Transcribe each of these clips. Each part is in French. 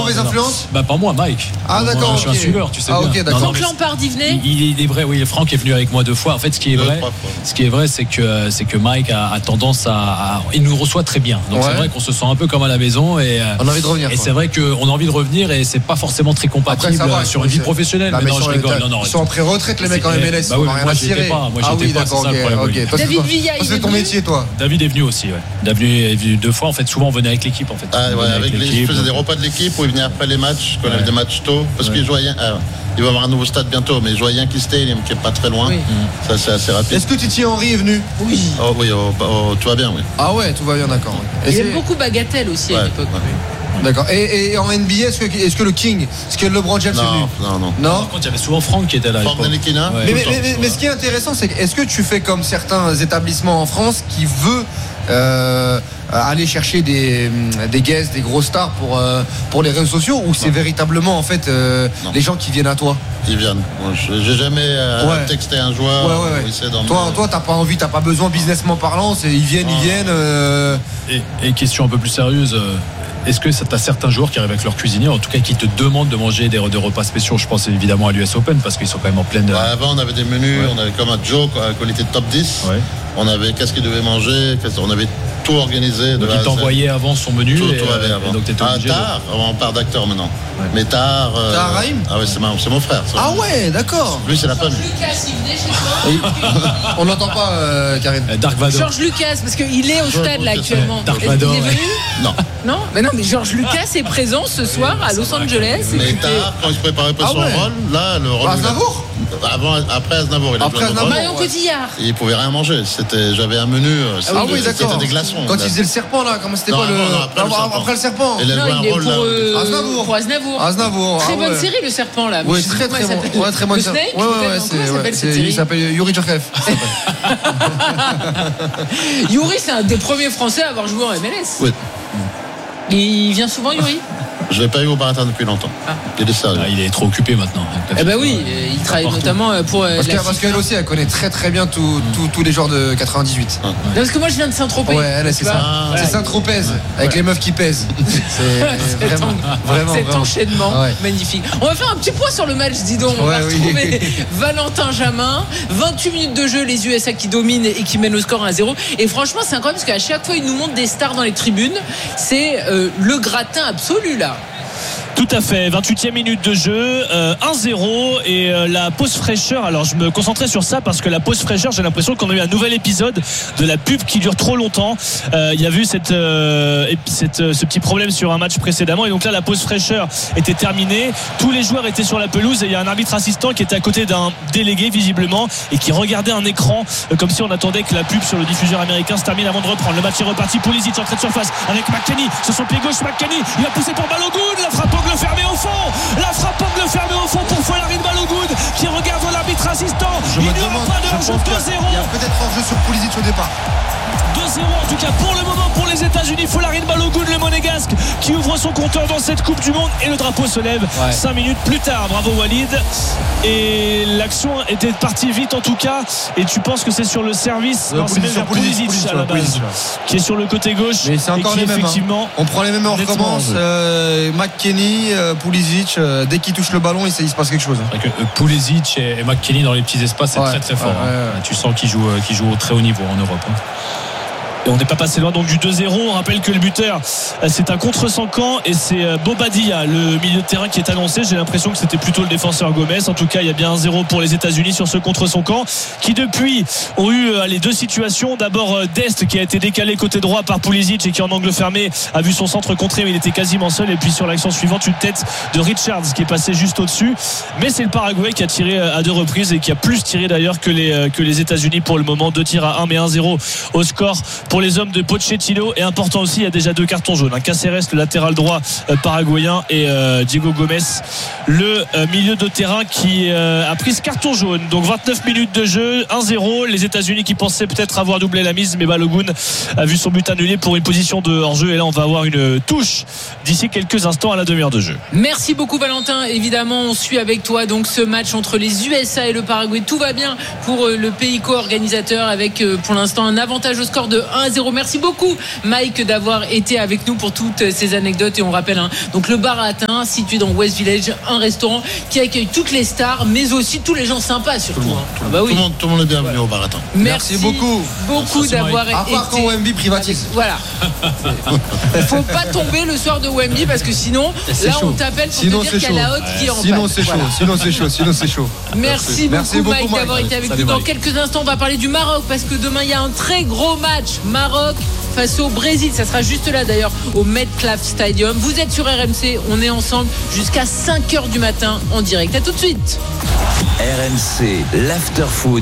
mauvaise influence? Pas moi, Mike. Ah d'accord. Je suis un suiveur, tu sais bien. Ok, d'accord. Franck Lampard y venait. Il est vrai, oui. Franck est venu avec moi 2 fois. En fait, ce qui est vrai, c'est que Mike a tendance à il nous reçoit très bien. Donc c'est vrai qu'on se sent un peu comme à la maison et on a envie de revenir. Et c'est vrai qu'on a envie de revenir et c'est pas forcément très compatible sur une vie professionnelle. Mais non, je rigole. Ils sont en pré-retraite les mecs en MLS. Moi j'étais pas. Ah oui, d'accord. David Villa, c'est ton métier, toi. David est venu aussi. David est venu 2 fois. En fait, souvent on venait avec l'équipe. En fait. Il faisait des repas de l'équipe où il venait après les matchs, quand on avait des matchs tôt, parce qu'il jouait. Il va avoir un nouveau stade bientôt, mais il joue à Yankee Stadium qui est pas très loin. Ça c'est assez rapide. Est-ce que Titi Henry est venu? Oui. Oh oui, tout va bien, oui. Ah ouais, tout va bien, d'accord. Il y a beaucoup Bagatelle aussi à l'époque. D'accord. Et en NBA, est-ce que le King, est-ce que LeBron James est venu? Non. Par contre, il y avait souvent Franck qui était là. Franck Ntilikina. Mais ce qui est intéressant, c'est est-ce que tu fais comme certains établissements en France qui veut aller chercher des guests, des grosses stars pour les réseaux sociaux, ou c'est véritablement en fait les gens qui viennent à toi? Ils viennent. Moi, j'ai jamais texté un joueur. Toi, t'as pas envie, t'as pas besoin businessment parlant. Ils viennent. Et question un peu plus sérieuse. Est-ce que t'as certains joueurs qui arrivent avec leur cuisinier, en tout cas qui te demandent de manger des repas spéciaux? Je pense évidemment à l'US Open parce qu'ils sont quand même en pleine. Avant on avait des menus, on avait comme un Joe quand il était top 10. On avait qu'est-ce qu'il devait manger, on avait tout organisé. Donc il t'envoyait avant son menu. Tout avait avant. Donc t'étais obligé. Tard, on part d'acteur maintenant. Mais Tard. Rahim. Ah ouais, c'est mon frère. Ah ouais, d'accord. Lui c'est la pomme. Lucas, il venait chez toi. On n'entend pas, Karine. Dark Vador. Georges Lucas, parce qu'il est au stade là actuellement. Dark Vador. Il est venu? Non. Mais Georges Lucas est présent ce soir à Los Angeles. Mais Tard, quand il se préparait pour son rôle, là, le rôle. Aznavour? Après Aznavour, il a joué le rôle. Marion Cotillard. Il pouvait rien manger. J'avais un menu. Oui, d'accord. C'était des glaçons. Quand il faisait le serpent là, comment c'était après le serpent? Il a joué un rôle là. Aznavour. Très bonne série, le serpent là. Oui, très bon. Très bonne série. Il s'appelle Yuri Djurkaev. Yuri, c'est un des premiers Français à avoir joué en MLS. Oui. Il vient souvent, Yuri? Je l'ai pas eu au Baratin depuis longtemps. Il est sérieux. Il est trop occupé maintenant. Oui, il travaille notamment pour. Parce qu'elle aussi, elle connaît très très bien tous les joueurs de 98. Non, parce que moi je viens de Saint-Tropez. Ouais, elle, c'est ça. C'est Saint-Tropez avec les meufs qui pèsent. C'est vraiment cet enchaînement magnifique. On va faire un petit point sur le match, dis donc. On va retrouver Valentin Jamin. 28 minutes de jeu, les USA qui dominent et qui mènent au score 1-0. Et franchement, c'est incroyable parce qu'à chaque fois, ils nous montrent des stars dans les tribunes. C'est le gratin absolu là. Tout à fait, 28e minute de jeu, 1-0 et la pause fraîcheur. Alors je me concentrais sur ça parce que la pause fraîcheur, j'ai l'impression qu'on a eu un nouvel épisode de la pub qui dure trop longtemps. Il y a eu ce petit problème sur un match précédemment et donc là la pause fraîcheur était terminée. Tous les joueurs étaient sur la pelouse et il y a un arbitre assistant qui était à côté d'un délégué visiblement et qui regardait un écran comme si on attendait que la pub sur le diffuseur américain se termine avant de reprendre. Le match est reparti. Pulisic en trait de surface avec McKennie sur son pied gauche. McKennie, il va pousser pour Balogun, la frappe angle fermée au fond. La frappe angle fermée au fond pour Folarin Balogun qui regarde l'arbitre assistant. Il n'y aura pas de hors-jeu. 2-0. Il y a peut-être hors-jeu sur Pulisic au départ. 2-0 en tout cas pour le moment pour les États-Unis. Folarin Balogun, le monégasque, qui ouvre son compteur dans cette Coupe du Monde et le drapeau se lève 5 minutes plus tard. Bravo Walid. Et l'action était partie vite en tout cas. Et tu penses que c'est sur le service? Non, c'est même vers Pulisic à la base, qui est sur le côté gauche. Mais c'est encore les mêmes. Effectivement, on prend les mêmes, on recommence. McKennie, Pulisic, dès qu'il touche le ballon, il se passe quelque chose. Pulisic et McKennie dans les petits espaces, c'est très très fort. Tu sens qu'ils jouent au très haut niveau en Europe. Et on n'est pas passé loin donc du 2-0. On rappelle que le buteur, c'est un contre son camp et c'est Bobadilla, le milieu de terrain, qui est annoncé. J'ai l'impression que c'était plutôt le défenseur Gomez. En tout cas, il y a bien 1-0 pour les États-Unis sur ce contre son camp, qui depuis ont eu les deux situations. D'abord Dest qui a été décalé côté droit par Pulisic et qui en angle fermé a vu son centre contré mais il était quasiment seul. Et puis sur l'action suivante, une tête de Richards qui est passée juste au-dessus. Mais c'est le Paraguay qui a tiré à 2 reprises et qui a plus tiré d'ailleurs que les États-Unis pour le moment. 2 tirs à 1 mais 1-0 au score pour les hommes de Pochettino. Et important aussi, il y a déjà 2 cartons jaunes. Caceres, le latéral droit paraguayen, et Diego Gomez, le milieu de terrain, qui a pris ce carton jaune. Donc 29 minutes de jeu, 1-0. Les États-Unis qui pensaient peut-être avoir doublé la mise, mais Balogun a vu son but annulé pour une position de hors-jeu. Et là, on va avoir une touche d'ici quelques instants à la demi-heure de jeu. Merci beaucoup Valentin. Évidemment, on suit avec toi donc ce match entre les USA et le Paraguay. Tout va bien pour le pays co-organisateur avec pour l'instant un avantage au score de 1-0. Merci beaucoup Mike d'avoir été avec nous pour toutes ces anecdotes. Et on rappelle donc le Baratin situé dans West Village, un restaurant qui accueille toutes les stars mais aussi tous les gens sympas surtout. Tout le monde est bienvenu au Baratin. Merci beaucoup d'avoir été. À part quand Wemby privatise. Voilà. Faut pas tomber le soir de Wemby parce que sinon là on t'appelle pour te dire qu'il y a la haute qui est en panne. Sinon c'est chaud. Merci beaucoup Mike d'avoir été avec nous. Dans quelques instants on va parler du Maroc parce que demain il y a un très gros match Maroc face au Brésil. Ça sera juste là d'ailleurs au MetLife Stadium. Vous êtes sur RMC, on est ensemble jusqu'à 5h du matin en direct. À tout de suite. RMC, l'after-foot.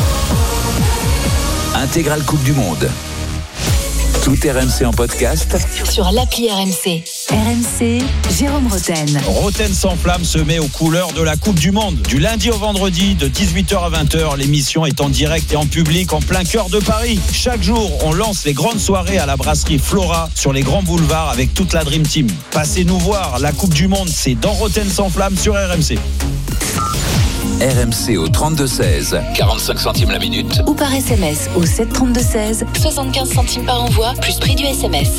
Intégrale Coupe du Monde. Tout RMC en podcast sur l'appli RMC. RMC, Jérôme Roten. Roten sans flamme se met aux couleurs de la Coupe du Monde. Du lundi au vendredi, de 18h à 20h, l'émission est en direct et en public en plein cœur de Paris. Chaque jour, on lance les grandes soirées à la brasserie Flora sur les grands boulevards avec toute la Dream Team. Passez nous voir, la Coupe du Monde, c'est dans Roten sans flamme sur RMC. RMC au 32-16, 45 centimes la minute. Ou par SMS au 732-16, 75 centimes par envoi, plus prix du SMS.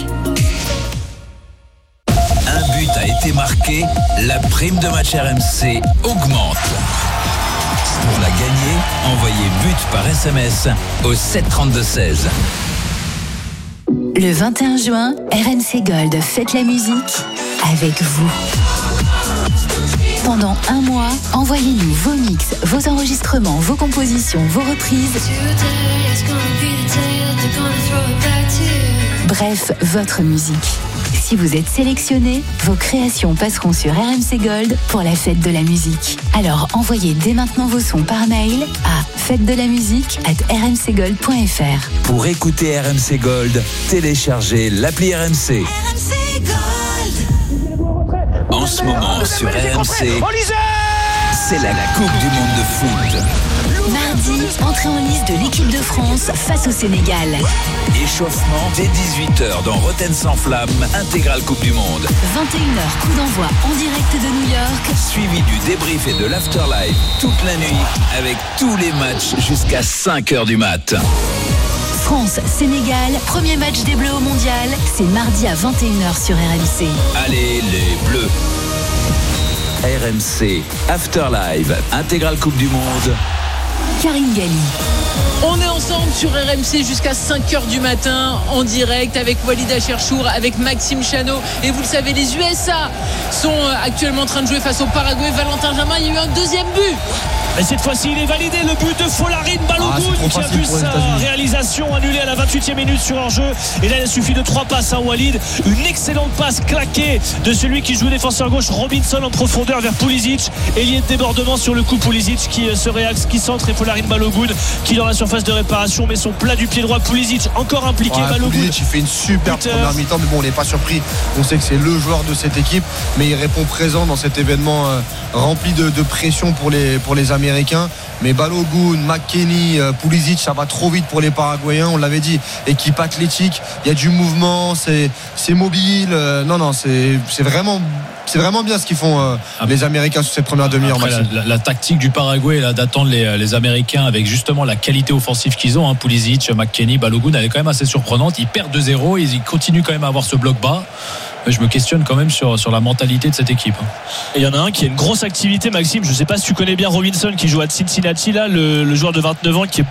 Un but a été marqué, la prime de match RMC augmente. Pour la gagner, envoyez but par SMS au 732-16. Le 21 juin, RMC Gold fête la musique avec vous. Pendant un mois, envoyez-nous vos mix, vos enregistrements, vos compositions, vos reprises. Bref, votre musique. Si vous êtes sélectionné, vos créations passeront sur RMC Gold pour la fête de la musique. Alors envoyez dès maintenant vos sons par mail à fête-de-la-musique@rmcgold.fr. Pour écouter RMC Gold, téléchargez l'appli RMC. RMC Gold. En ce moment sur RMC, c'est la Coupe du Monde de foot. Mardi, entrée en liste de l'équipe de France face au Sénégal. Échauffement dès 18h dans Roten sans flamme, intégrale Coupe du Monde. 21h, coup d'envoi en direct de New York. Suivi du débrief et de l'afterlife toute la nuit avec tous les matchs jusqu'à 5h du mat. France-Sénégal, premier match des Bleus au Mondial, c'est mardi à 21h sur RMC. Allez les Bleus. RMC, Afterlife, intégrale Coupe du Monde. Karine Galli. On est ensemble sur RMC jusqu'à 5h du matin en direct avec Walid Cherchour, avec Maxime Chanot. Et vous le savez, les USA sont actuellement en train de jouer face au Paraguay. Valentin Jamin, il y a eu un deuxième but. Et cette fois-ci, il est validé, le but de Folarin Balogun qui a vu sa réalisation annulée à la 28e minute sur hors-jeu. Et là, il suffit de 3 passes à Walid. Une excellente passe claquée de celui qui joue défenseur gauche, Robinson en profondeur vers Pulisic. Ailier de débordement sur le coup, Pulisic qui se réaxe, qui centre, et Folarin Balogun qui dans la surface de réparation met son plat du pied droit. Pulisic encore impliqué, Balogun. Pulisic, il fait une super première mi-temps, mais bon, on n'est pas surpris. On sait que c'est le joueur de cette équipe, mais il répond présent dans cet événement rempli de pression pour les Américains. Mais Balogun, McKennie, Pulisic, ça va trop vite pour les Paraguayens. On l'avait dit, équipe athlétique, il y a du mouvement, c'est mobile. Non, c'est vraiment bien ce qu'ils font les Américains sur cette première demi-heure. La tactique du Paraguay là, d'attendre les Américains avec justement la qualité offensive qu'ils ont, Pulisic, McKennie, Balogun, elle est quand même assez surprenante. Ils perdent 2-0, ils continuent quand même à avoir ce bloc bas. Je me questionne quand même sur la mentalité de cette équipe. Et il y en a un qui a une grosse activité, Maxime. Je ne sais pas si tu connais bien Robinson qui joue à Cincinnati, là, le joueur de 29 ans qui est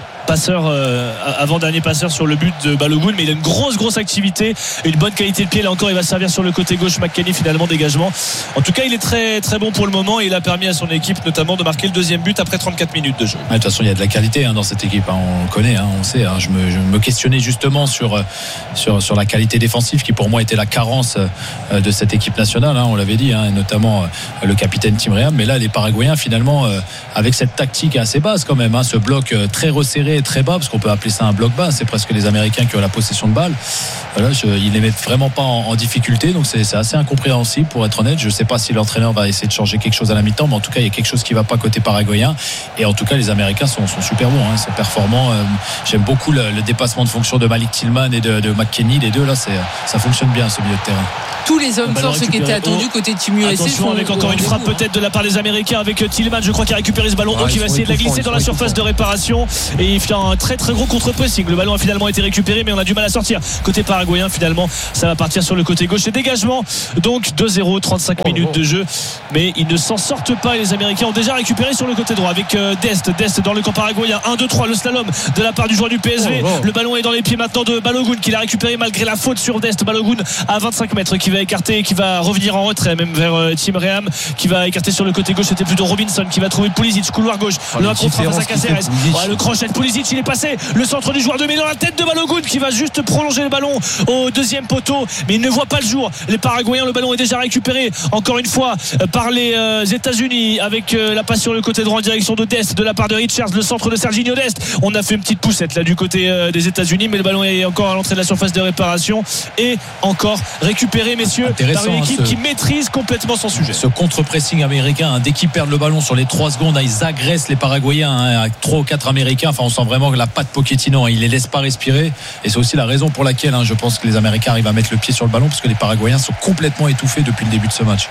avant-dernier passeur sur le but de Balogun, mais il a une grosse activité, une bonne qualité de pied. Là encore, il va servir sur le côté gauche. McKennie, finalement, dégagement. En tout cas, il est très très bon pour le moment et il a permis à son équipe notamment de marquer le deuxième but après 34 minutes de jeu. De toute façon, il y a de la qualité dans cette équipe. On connaît, on sait. Je me questionnais justement sur la qualité défensive qui pour moi était la carence de cette équipe nationale. On l'avait dit, et notamment le capitaine Tim Reham. Mais là, les Paraguayens, finalement, avec cette tactique assez basse quand même, ce bloc très resserré, très bas, parce qu'on peut appeler ça un bloc bas, c'est presque les Américains qui ont la possession de balle. Voilà, ils les mettent vraiment pas en difficulté, donc c'est assez incompréhensible pour être honnête. Je sais pas si l'entraîneur va essayer de changer quelque chose à la mi-temps, mais en tout cas il y a quelque chose qui va pas côté paraguayen, et en tout cas les Américains sont super bons, sont performants. J'aime beaucoup le dépassement de fonction de Malik Tillman et de McKennie, les deux là, ça fonctionne bien ce milieu de terrain. tous les hommes forts, ceux qui étaient attendus côté Team USA. Attention avec encore une frappe peut-être de la part des Américains avec Tillman, je crois qu'il a récupéré ce ballon, donc il va essayer de la glisser dans la surface de réparation et il fait un très très gros contre-pressing. Le ballon a finalement été récupéré, mais on a du mal à sortir côté paraguayen. Finalement ça va partir sur le côté gauche et dégagement, donc 2-0, 35 minutes de jeu, mais ils ne s'en sortent pas et les Américains ont déjà récupéré sur le côté droit avec Dest dans le camp paraguayen. 1-2-3, le slalom de la part du joueur du PSV. Le ballon est dans les pieds maintenant de Balogun qui l'a récupéré malgré la faute sur Dest. Balogun à 25 mètres qui va écarter, qui va revenir en retrait même vers Tim Reham, qui va écarter sur le côté gauche. C'était plutôt Robinson qui va trouver Pulisic, couloir gauche, le contre face à Caceres. Le crochet de Pulisic, il est passé, le centre du joueur de Milan, la tête de Balogun qui va juste prolonger le ballon au deuxième poteau, mais il ne voit pas le jour. Les Paraguayens, le ballon est déjà récupéré encore une fois par les États-Unis avec la passe sur le côté droit en direction de Dest de la part de Richards, le centre de Serginho Dest. On a fait une petite poussette là du côté des États-Unis, mais le ballon est encore à l'entrée de la surface de réparation et encore récupéré, messieurs, par une équipe qui maîtrise complètement son sujet. Ce contre-pressing américain, dès qu'ils perdent le ballon sur les 3 secondes, ils agressent les Paraguayens avec 3 ou 4 Américains. Enfin, on sent vraiment que la patte Pochettino, il les laisse pas respirer, et c'est aussi la raison pour laquelle je pense que les Américains arrivent à mettre le pied sur le ballon, parce que les Paraguayens sont complètement étouffés depuis le début de ce match.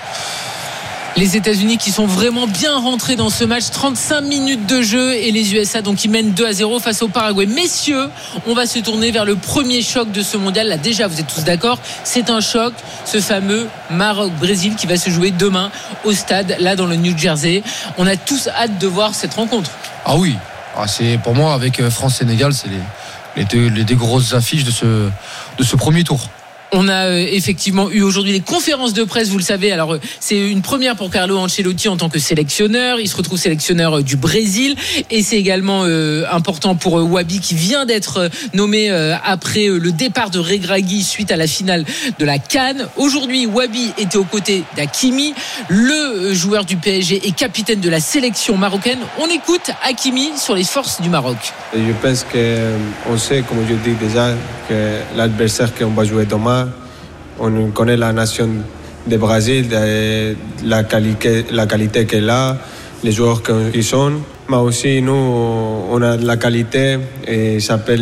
Les États-Unis qui sont vraiment bien rentrés dans ce match, 35 minutes de jeu et les USA donc qui mènent 2-0 face au Paraguay. Messieurs, on va se tourner vers le premier choc de ce mondial. Là déjà, vous êtes tous d'accord, c'est un choc, ce fameux Maroc-Brésil qui va se jouer demain au stade, là dans le New Jersey. On a tous hâte de voir cette rencontre. Ah oui, c'est pour moi avec France-Sénégal, c'est les deux grosses affiches de ce premier tour. On a effectivement eu aujourd'hui les conférences de presse, vous le savez. Alors c'est une première pour Carlo Ancelotti en tant que sélectionneur. Il se retrouve sélectionneur du Brésil et c'est également important pour Wabi qui vient d'être nommé après le départ de Regragui suite à la finale de la CAN. Aujourd'hui, Wabi était aux côtés d'Hakimi, le joueur du PSG et capitaine de la sélection marocaine. On écoute Hakimi sur les forces du Maroc. Je pense qu'on sait, comme je dis déjà, que l'adversaire qu'on va jouer demain, on connaît la nation du Brésil, la qualité qu'elle a, les joueurs qu'ils sont. Mais aussi, nous, on a de la qualité. Et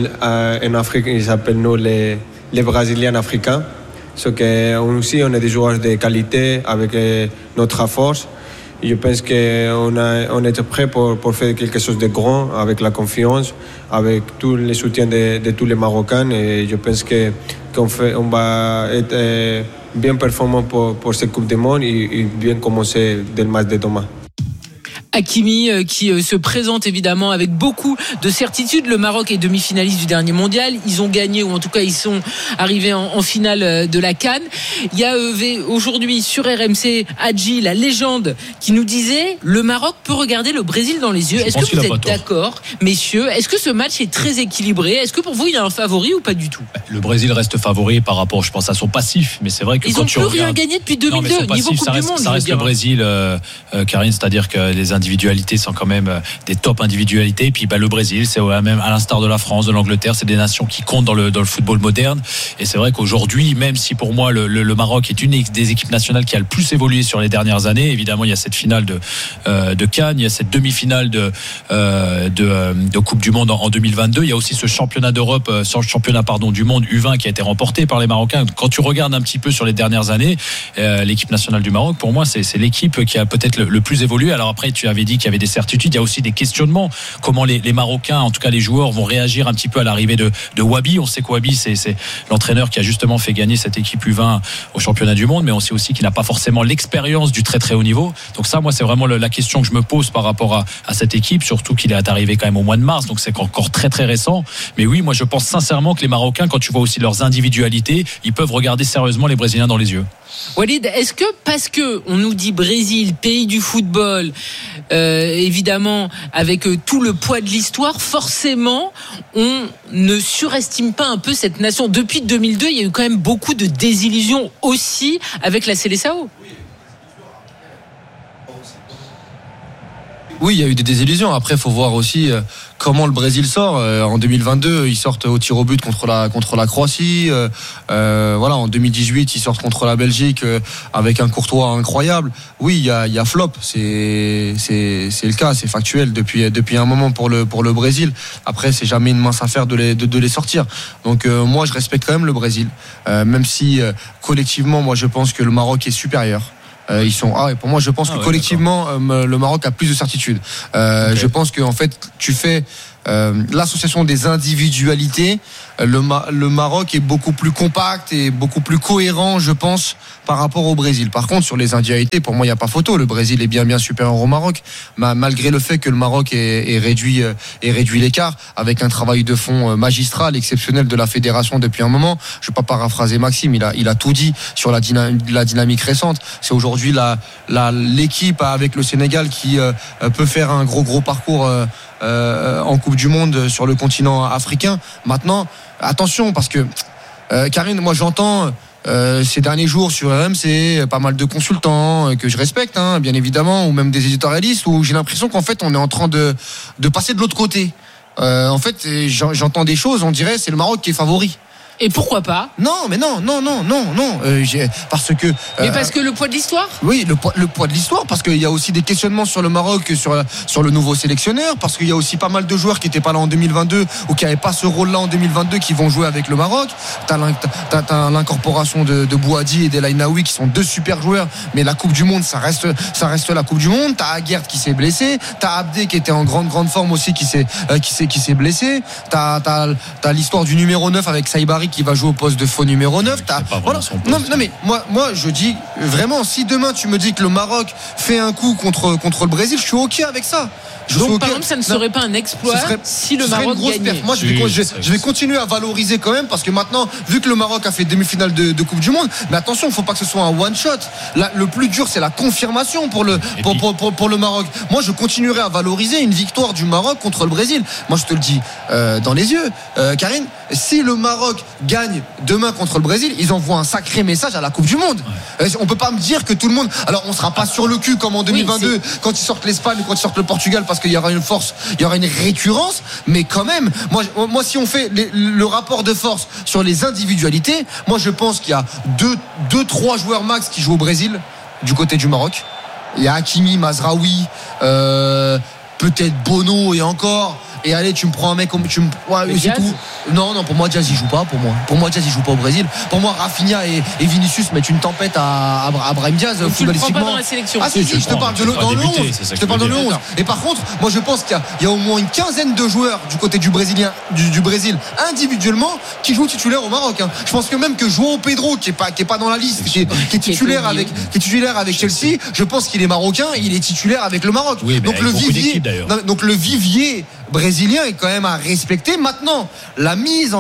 en Afrique, ils s'appellent nous les Brésiliens africains. Donc, aussi, on a des joueurs de qualité avec notre force. Et je pense qu'on est prêt pour faire quelque chose de grand, avec la confiance, avec tout le soutien de tous les Marocains. Et je pense qu'on va être bien performant pour cette Coupe du Monde et bien commencer dès le match de demain. Hakimi qui se présente évidemment avec beaucoup de certitude. Le Maroc est demi-finaliste du dernier mondial. Ils ont gagné, ou en tout cas ils sont arrivés en finale de la CAN. Il y a aujourd'hui sur RMC Hadji, la légende, qui nous disait le Maroc peut regarder le Brésil dans les yeux. Est-ce que vous êtes d'accord, messieurs? Est-ce que ce match est très équilibré? Est-ce que pour vous il y a un favori ou pas du tout? Le Brésil reste favori par rapport, je pense, à son passif, mais c'est vrai que ils quand n'ont tu plus regardes... rien gagné depuis 2002 niveau Coupe du Monde. Ça reste le Brésil, Karine, c'est-à-dire que les individualités sont quand même des top individualités. Et puis le Brésil, c'est même à l'instar de la France, de l'Angleterre, c'est des nations qui comptent dans le football moderne. Et c'est vrai qu'aujourd'hui, même si pour moi le Maroc est une des équipes nationales qui a le plus évolué sur les dernières années, évidemment il y a cette finale de Cannes, il y a cette demi-finale de Coupe du Monde en 2022, il y a aussi ce championnat d'Europe, championnat du monde U20 qui a été remporté par les Marocains. Quand tu regardes un petit peu sur les dernières années, l'équipe nationale du Maroc, pour moi c'est l'équipe qui a peut-être le plus évolué. Alors après, tu avais dit qu'il y avait des certitudes, il y a aussi des questionnements. Comment les Marocains, en tout cas les joueurs, vont réagir un petit peu à l'arrivée de Wabi. On sait que Wabi, c'est l'entraîneur qui a justement fait gagner cette équipe U20 au championnat du monde, mais on sait aussi qu'il n'a pas forcément l'expérience du très très haut niveau. Donc ça, moi, c'est vraiment la question que je me pose par rapport à cette équipe, surtout qu'il est arrivé quand même au mois de mars, donc c'est encore très très récent. Mais oui, moi je pense sincèrement que les Marocains, quand tu vois aussi leurs individualités, ils peuvent regarder sérieusement les Brésiliens dans les yeux. Walid, est-ce que parce que on nous dit Brésil, pays du football, évidemment avec tout le poids de l'histoire, forcément on ne surestime pas un peu cette nation? Depuis 2002, il y a eu quand même beaucoup de désillusions aussi avec la Seleção. Oui, il y a eu des désillusions. Après, il faut voir aussi comment le Brésil sort. En 2022, ils sortent au tir au but contre la Croatie. Voilà, en 2018, ils sortent contre la Belgique avec un Courtois incroyable. Oui, il y a flop. C'est le cas, c'est factuel depuis un moment pour le Brésil. Après, c'est jamais une mince affaire de les sortir. Donc moi, je respecte quand même le Brésil, même si collectivement, moi, je pense que le Maroc est supérieur. Pour moi, je pense que collectivement, le Maroc a plus de certitude. Je pense que en fait, tu fais l'association des individualités. Le Maroc est beaucoup plus compact et beaucoup plus cohérent, je pense, par rapport au Brésil. Par contre, sur les individualités, pour moi, il n'y a pas photo. Le Brésil est bien supérieur au Maroc, malgré le fait que le Maroc ait réduit l'écart avec un travail de fond magistral, exceptionnel de la fédération depuis un moment. Je ne vais pas paraphraser Maxime, il a tout dit sur la dynamique récente. C'est aujourd'hui l'équipe avec le Sénégal qui peut faire un gros parcours en Coupe du Monde sur le continent africain. Maintenant, attention, parce que Karine, moi j'entends ces derniers jours sur RMC pas mal de consultants que je respecte, bien évidemment, ou même des éditorialistes, où j'ai l'impression qu'en fait on est en train de passer de l'autre côté. En fait, j'entends des choses, on dirait c'est le Maroc qui est favori. Et pourquoi pas ? Non, mais non. Parce que. Mais parce que le poids de l'histoire ? Oui, le poids de l'histoire, parce qu'il y a aussi des questionnements sur le Maroc, sur le nouveau sélectionneur, parce qu'il y a aussi pas mal de joueurs qui n'étaient pas là en 2022 ou qui n'avaient pas ce rôle-là en 2022 qui vont jouer avec le Maroc. T'as l'incorporation de Bouhaddi et d'El Ainaoui qui sont deux super joueurs, mais la Coupe du Monde, ça reste la Coupe du Monde. T'as Aguerd qui s'est blessé, t'as Abdé qui était en grande forme aussi qui s'est blessé. T'as l'histoire du numéro 9 avec Saïbari qui va jouer au poste de faux numéro 9. Voilà. Non, mais moi je dis vraiment, si demain tu me dis que le Maroc fait un coup contre le Brésil, je suis ok avec ça. Donc par exemple, ça ne serait pas un exploit si le Maroc gagnait. Moi je vais continuer à valoriser quand même, parce que maintenant, vu que le Maroc a fait demi-finale de Coupe du Monde, mais attention, il ne faut pas que ce soit un one shot. Là, le plus dur, c'est la confirmation pour le Maroc. Moi je continuerai à valoriser une victoire du Maroc contre le Brésil. Moi je te le dis dans les yeux, Karine, si le Maroc gagne demain contre le Brésil, ils envoient un sacré message à la Coupe du Monde. On peut pas me dire que tout le monde, alors on sera pas sur le cul comme en 2022 quand ils sortent l'Espagne ou quand ils sortent le Portugal, parce qu'il y aura une force, il y aura une récurrence, mais quand même, moi si on fait le rapport de force sur les individualités, moi je pense qu'il y a 2-3 joueurs max qui jouent au Brésil du côté du Maroc. Il y a Hakimi, Mazraoui, peut-être Bono, et encore. Et allez, tu me prends un mec comme c'est tout. Non, pour moi Diaz il joue pas. Pour moi Diaz il joue pas au Brésil. Pour moi Rafinha et Vinicius mettent une tempête à Brahim Diaz. Donc tu le prends pas dans la sélection. Ah si, je te parle dans le 11. Je te parle dans le 11. Et par contre, moi je pense qu'il y a au moins une quinzaine de joueurs du côté du Brésilien, du Brésil individuellement, qui jouent titulaire au Maroc. Je pense que même que João Pedro, qui est pas dans la liste, qui est titulaire avec Chelsea, je pense qu'il est marocain, il est titulaire avec le Maroc. Oui, donc le vivier brésilien est quand même à respecter. Maintenant, la mise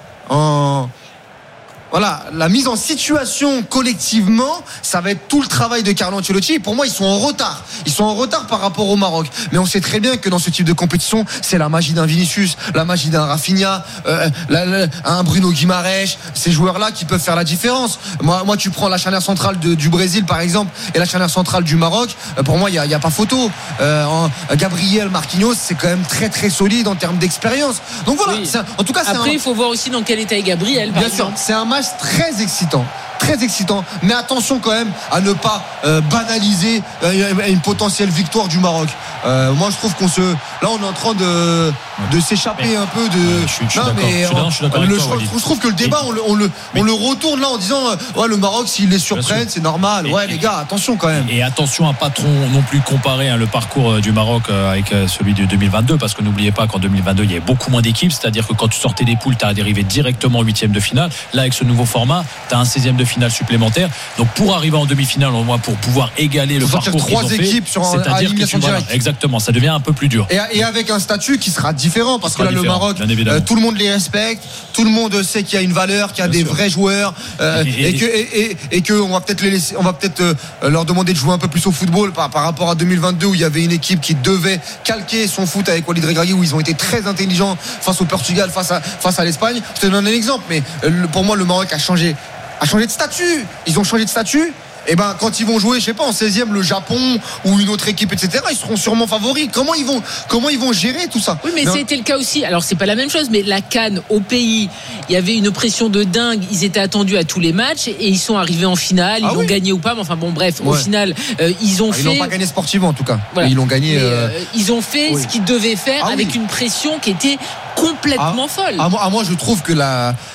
en situation collectivement, ça va être tout le travail de Carlo Ancelotti. Et pour moi, ils sont en retard. Ils sont en retard par rapport au Maroc. Mais on sait très bien que dans ce type de compétition, c'est la magie d'un Vinicius, la magie d'un Rafinha, un Bruno Guimaraes, ces joueurs-là qui peuvent faire la différence. Moi, tu prends la charnière centrale du Brésil, par exemple, et la charnière centrale du Maroc. Pour moi, il y a pas photo. Gabriel, Marquinhos, c'est quand même très très solide en termes d'expérience. Donc voilà. Oui. En tout cas, il faut voir aussi dans quel état est Gabriel. Par exemple. C'est un match très excitant, mais attention quand même à ne pas banaliser une potentielle victoire du Maroc. Moi je trouve là on est en train de s'échapper un peu de. Je suis d'accord. Je trouve que le débat on le retourne là en disant le Maroc, s'il les surprenne, c'est normal. Les gars, attention quand même. Et attention à pas trop non plus comparer le parcours du Maroc avec celui de 2022, parce que n'oubliez pas qu'en 2022 il y avait beaucoup moins d'équipes, c'est-à-dire que quand tu sortais des poules, tu as dérivé directement en 8e de finale. Là avec ce nouveau format, tu as un 16e de finale supplémentaire. Donc pour arriver en demi-finale, au moins pour pouvoir égaler le parcours qu'ils ont fait, équipes sur c'est-à-dire que exactement, ça devient un peu plus dur. Et avec un statut qui sera différent, parce que là le Maroc, tout le monde les respecte, tout le monde sait qu'il y a une valeur, qu'il y a des vrais joueurs, et que on va peut-être leur demander de jouer un peu plus au football par rapport à 2022 où il y avait une équipe qui devait calquer son foot avec Walid Regragui, où ils ont été très intelligents face au Portugal, face à l'Espagne. Je te donne un exemple, mais pour moi le Maroc a changé de statut. Ils ont changé de statut. et ben quand ils vont jouer, je sais pas, en 16e le Japon ou une autre équipe, etc., ils seront sûrement favoris. Comment ils vont gérer tout ça? Oui, mais c'était le cas aussi. Alors c'est pas la même chose, mais la CAN au pays, il y avait une pression de dingue. Ils étaient attendus à tous les matchs et ils sont arrivés en finale. Ils l'ont gagné ou pas, mais enfin bon, bref, au final, ils l'ont pas gagné sportivement en tout cas. Voilà. Ils l'ont gagné. Ils ont fait ce qu'ils devaient faire avec une pression qui était complètement folle. Moi, je trouve que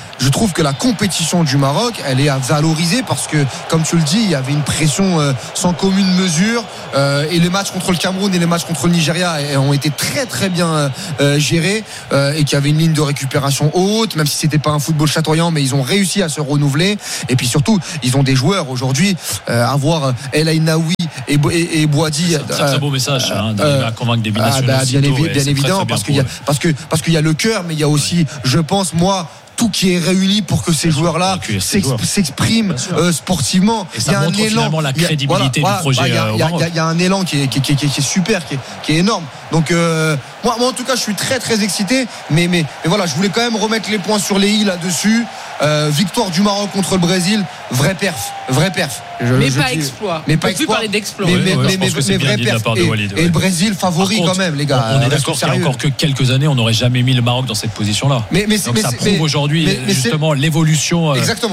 la compétition du Maroc, elle est à valoriser parce que, comme tu le dis, il y avait une pression sans commune mesure et les matchs contre le Cameroun et les matchs contre le Nigeria ont été très très bien gérés et qu'il y avait une ligne de récupération haute, même si c'était pas un football chatoyant, mais ils ont réussi à se renouveler. Et puis surtout, ils ont des joueurs aujourd'hui, avoir El Ainaoui et Boadi. C'est un très beau message d'arriver à convaincre des binationaux. Bien évidemment, parce qu'il y a le cœur, mais il y a aussi, je pense, moi, tout qui est réuni pour que ces joueurs-là s'expriment sportivement. Et ça montre finalement la crédibilité du projet. Il y a un élan qui est super, qui est énorme. Donc moi en tout cas je suis très très excité, mais voilà, je voulais quand même remettre les points sur les i là-dessus. Victoire du Maroc contre le Brésil, vrai perf. Mais pas exploit. Mais pas exploit. Parler d'exploit. Mais vrai perf. Et le Brésil favori quand même, les gars. On est d'accord qu'il y a encore que quelques années, on n'aurait jamais mis le Maroc dans cette position-là. Donc ça prouve aujourd'hui justement l'évolution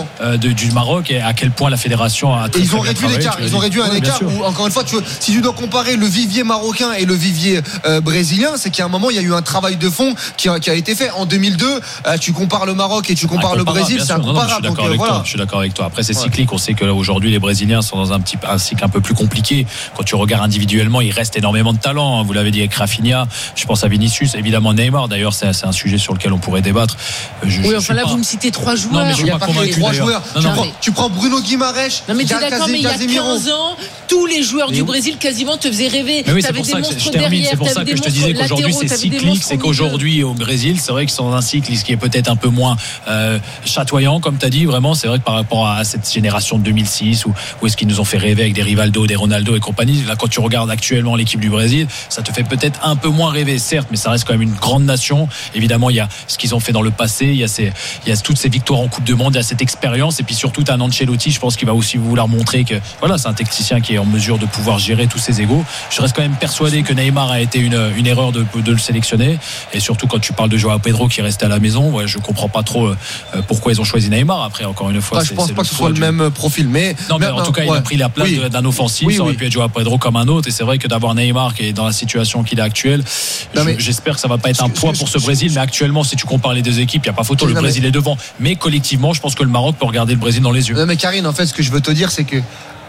du Maroc et à quel point la fédération a très ils ont réduit l'écart. Ils ont réduit un écart où, encore une fois, si tu dois comparer le vivier marocain et le vivier brésilien, c'est qu'il y a un moment, il y a eu un travail de fond qui a été fait. En 2002, tu compares le Maroc et tu compares le Brésil, c'est incomparable. Je suis d'accord avec toi. Après, c'est cyclique. On sait que là, aujourd'hui, les Brésiliens sont dans un cycle un peu plus compliqué. Quand tu regardes individuellement, il reste énormément de talent. Vous l'avez dit avec Rafinha. Je pense à Vinicius, évidemment Neymar. D'ailleurs, c'est un sujet sur lequel on pourrait débattre. Vous me citez 3 joueurs. Non, mais je suis pas convaincu. 3 joueurs. Tu prends Bruno Guimaraes. Non, mais tu es d'accord, mais il y a 15 ans, tous les joueurs du Brésil quasiment te faisaient rêver. Oui, c'est pour ça que je termine. C'est pour ça que je te disais qu'aujourd'hui, c'est cyclique. C'est qu'aujourd'hui, au Brésil, c'est vrai qu'ils sont dans un cycle qui est peut-être un peu moins chatoyant, comme tu as dit. Vraiment, c'est vrai que par rapport à cette génération de 2006 où est-ce qu'ils nous ont fait rêver avec des Rivaldo, des Ronaldo et compagnie, là quand tu regardes actuellement l'équipe du Brésil, ça te fait peut-être un peu moins rêver, certes, mais ça reste quand même une grande nation. Évidemment, il y a ce qu'ils ont fait dans le passé, il y a toutes ces victoires en Coupe du Monde, il y a cette expérience, et puis surtout un Ancelotti, je pense qu'il va aussi vouloir montrer que voilà, c'est un technicien qui est en mesure de pouvoir gérer tous ses égos. Je reste quand même persuadé que Neymar a été une erreur de le sélectionner, et surtout quand tu parles de Joao Pedro qui restait à la maison, je comprends pas trop pourquoi ils ont choisi Neymar. Après, encore une fois, je pense pas que ce soit le même profil, mais en tout cas, il a pris la place d'un offensif. Ça aurait pu être Joao Pedro comme un autre, et c'est vrai que d'avoir Neymar qui est dans la situation qu'il est actuelle, j'espère que ça va pas être un poids pour ce Brésil, mais actuellement, si tu compares les deux équipes, il n'y a pas photo, le Brésil est devant, mais collectivement, je pense que le Maroc peut regarder le Brésil dans les yeux. Non, mais Karine, en fait, ce que je veux te dire, c'est que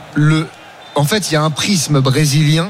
en fait, il y a un prisme brésilien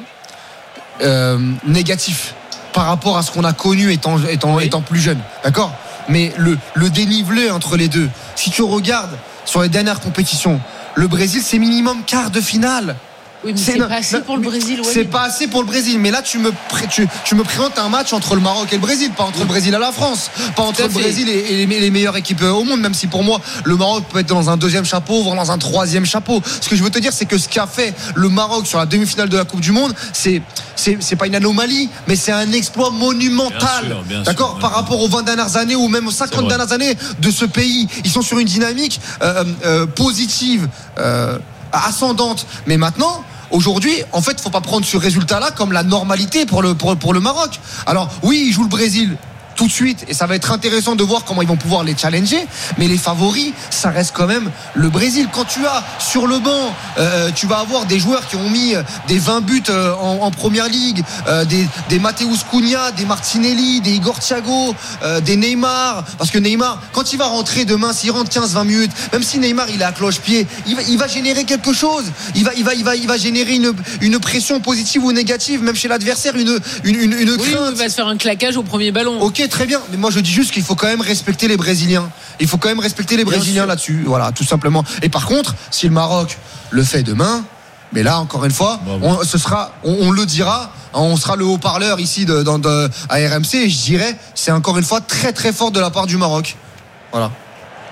négatif par rapport à ce qu'on a connu étant plus jeune, d'accord? Mais le dénivelé entre les deux, si tu regardes sur les dernières compétitions, le Brésil, c'est minimum quart de finale. Oui, mais c'est pas assez pour le Brésil. C'est pas assez pour le Brésil. Mais là, tu me présentes un match entre le Maroc et le Brésil, pas entre le Brésil et la France, pas entre le Brésil et les meilleures équipes au monde. Même si pour moi, le Maroc peut être dans un deuxième chapeau, voire dans un troisième chapeau. Ce que je veux te dire, c'est que ce qu'a fait le Maroc sur la demi-finale de la Coupe du Monde, c'est pas une anomalie, mais c'est un exploit monumental. Bien d'accord, sûr, par rapport aux 20 dernières années ou même aux 50 dernières années de ce pays. Ils sont sur une dynamique positive, ascendante. Mais maintenant, aujourd'hui, en fait, faut pas prendre ce résultat-là comme la normalité pour le Maroc. Alors oui, ils jouent le Brésil tout de suite et ça va être intéressant de voir comment ils vont pouvoir les challenger, mais les favoris, ça reste quand même le Brésil. Quand tu as sur le banc, tu vas avoir des joueurs qui ont mis des 20 buts en première ligue, des Mateus Cunha, des Martinelli, des Igor Thiago, des Neymar, parce que Neymar, quand il va rentrer demain, s'il rentre 15-20 minutes, même si Neymar il est à cloche-pied, il va générer quelque chose, il va générer une pression positive ou négative, même chez l'adversaire, une crainte. Il va se faire un claquage au premier ballon. Ok, très bien, mais moi je dis juste qu'il faut quand même respecter les Brésiliens. Il faut quand même respecter les Brésiliens là-dessus, voilà, tout simplement. Et par contre, si le Maroc le fait demain, mais là encore une fois, on le dira, on sera le haut-parleur ici à RMC, et je dirais, c'est encore une fois très très fort de la part du Maroc. Voilà.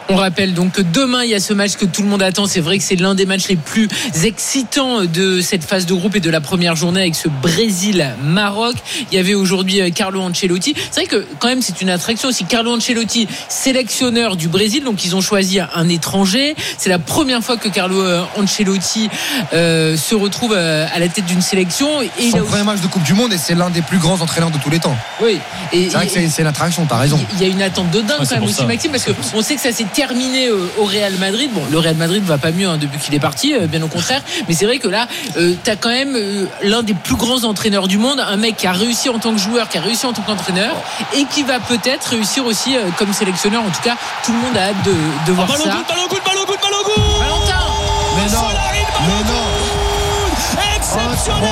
On rappelle donc que demain il y a ce match que tout le monde attend. C'est vrai que c'est l'un des matchs les plus excitants de cette phase de groupe et de la première journée avec ce Brésil-Maroc. Il y avait aujourd'hui Carlo Ancelotti. C'est vrai que quand même c'est une attraction aussi. Carlo Ancelotti, sélectionneur du Brésil, donc ils ont choisi un étranger. C'est la première fois que Carlo Ancelotti se retrouve à la tête d'une sélection. Et son premier match de Coupe du Monde et c'est l'un des plus grands entraîneurs de tous les temps. Oui. Et c'est vrai que c'est l'attraction, t'as raison. Il y a une attente de dingue quand même aussi, Maxime, parce qu'on sait que ça s'est terminé au Real Madrid. Bon, le Real Madrid va pas mieux depuis qu'il est parti, bien au contraire. Mais c'est vrai que là, t'as quand même l'un des plus grands entraîneurs du monde, un mec qui a réussi en tant que joueur, qui a réussi en tant qu'entraîneur, et qui va peut-être réussir aussi comme sélectionneur. En tout cas, tout le monde a hâte de voir ça. Balogun. Valentin. Mais non. Exceptionnel.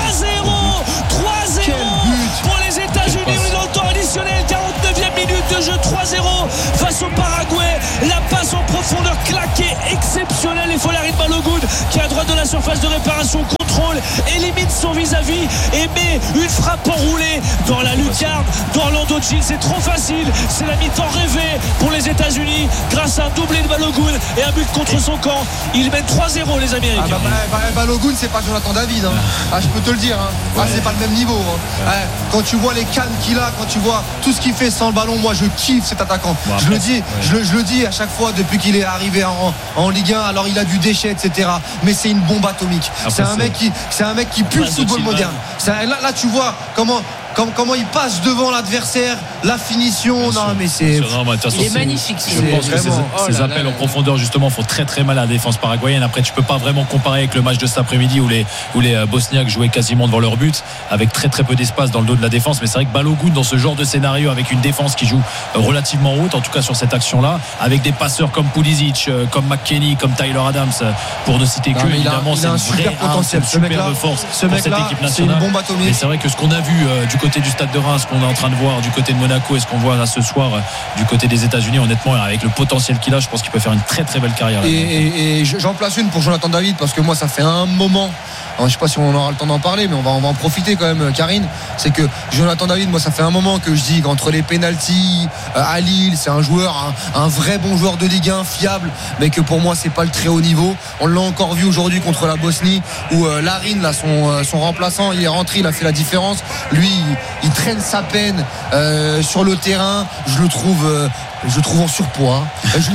3-0 pour les États-Unis. On est dans le temps additionnel. 49e minute de jeu. 3-0 face au Paraguay. La passe en profondeur claquée exceptionnelle. Et Folarin Balogun qui est à droite de la surface de réparation, contrôle, élimine son vis-à-vis et met une frappe enroulée dans la lucarne d'Orlando Gil. C'est trop facile. C'est la mi-temps rêvée pour les États-Unis grâce à un doublé de Balogun et un but contre son camp. Ils mènent 3-0 les Américains. Balogun, c'est pas Jonathan David. Je peux te le dire. C'est pas le même niveau. Quand tu vois les cannes qu'il a, quand tu vois tout ce qu'il fait sans le ballon, moi je kiffe cet attaquant. Je le dis à chaque fois depuis qu'il est arrivé en Ligue 1. Alors il a du déchet, etc. Mais c'est une bombe atomique. C'est un mec qui pue le football moderne. Là tu vois comment il passe devant l'adversaire, la finition. Non, mais c'est. Il est magnifique. Je pense que ces appels en profondeur justement font très très mal à la défense paraguayenne. Après, tu peux pas vraiment comparer avec le match de cet après-midi où les Bosniaques jouaient quasiment devant leur but avec très très peu d'espace dans le dos de la défense. Mais c'est vrai que Balogun dans ce genre de scénario avec une défense qui joue relativement haute, en tout cas sur cette action-là, avec des passeurs comme Pulisic, comme McKennie, comme Tyler Adams, pour ne citer que, évidemment, c'est un super potentiel, une superbe force pour cette équipe nationale. C'est une bombe atomique. Mais c'est vrai que ce qu'on a vu du côté du Stade de Reims, ce qu'on est en train de voir du côté de Monaco et ce qu'on voit là ce soir du côté des États-Unis, honnêtement, avec le potentiel qu'il a, je pense qu'il peut faire une très très belle carrière. Et j'en place une pour Jonathan David parce que moi ça fait un moment. Alors, je sais pas si on aura le temps d'en parler, mais on va en profiter quand même, Karine. C'est que Jonathan David, moi ça fait un moment que je dis qu'entre les pénaltys à Lille, c'est un joueur, un vrai bon joueur de Ligue 1, fiable, mais que pour moi c'est pas le très haut niveau. On l'a encore vu aujourd'hui contre la Bosnie où Larin, là, son remplaçant, il est rentré, il a fait la différence. Lui, il traîne sa peine sur le terrain. Je le trouve en surpoids. Je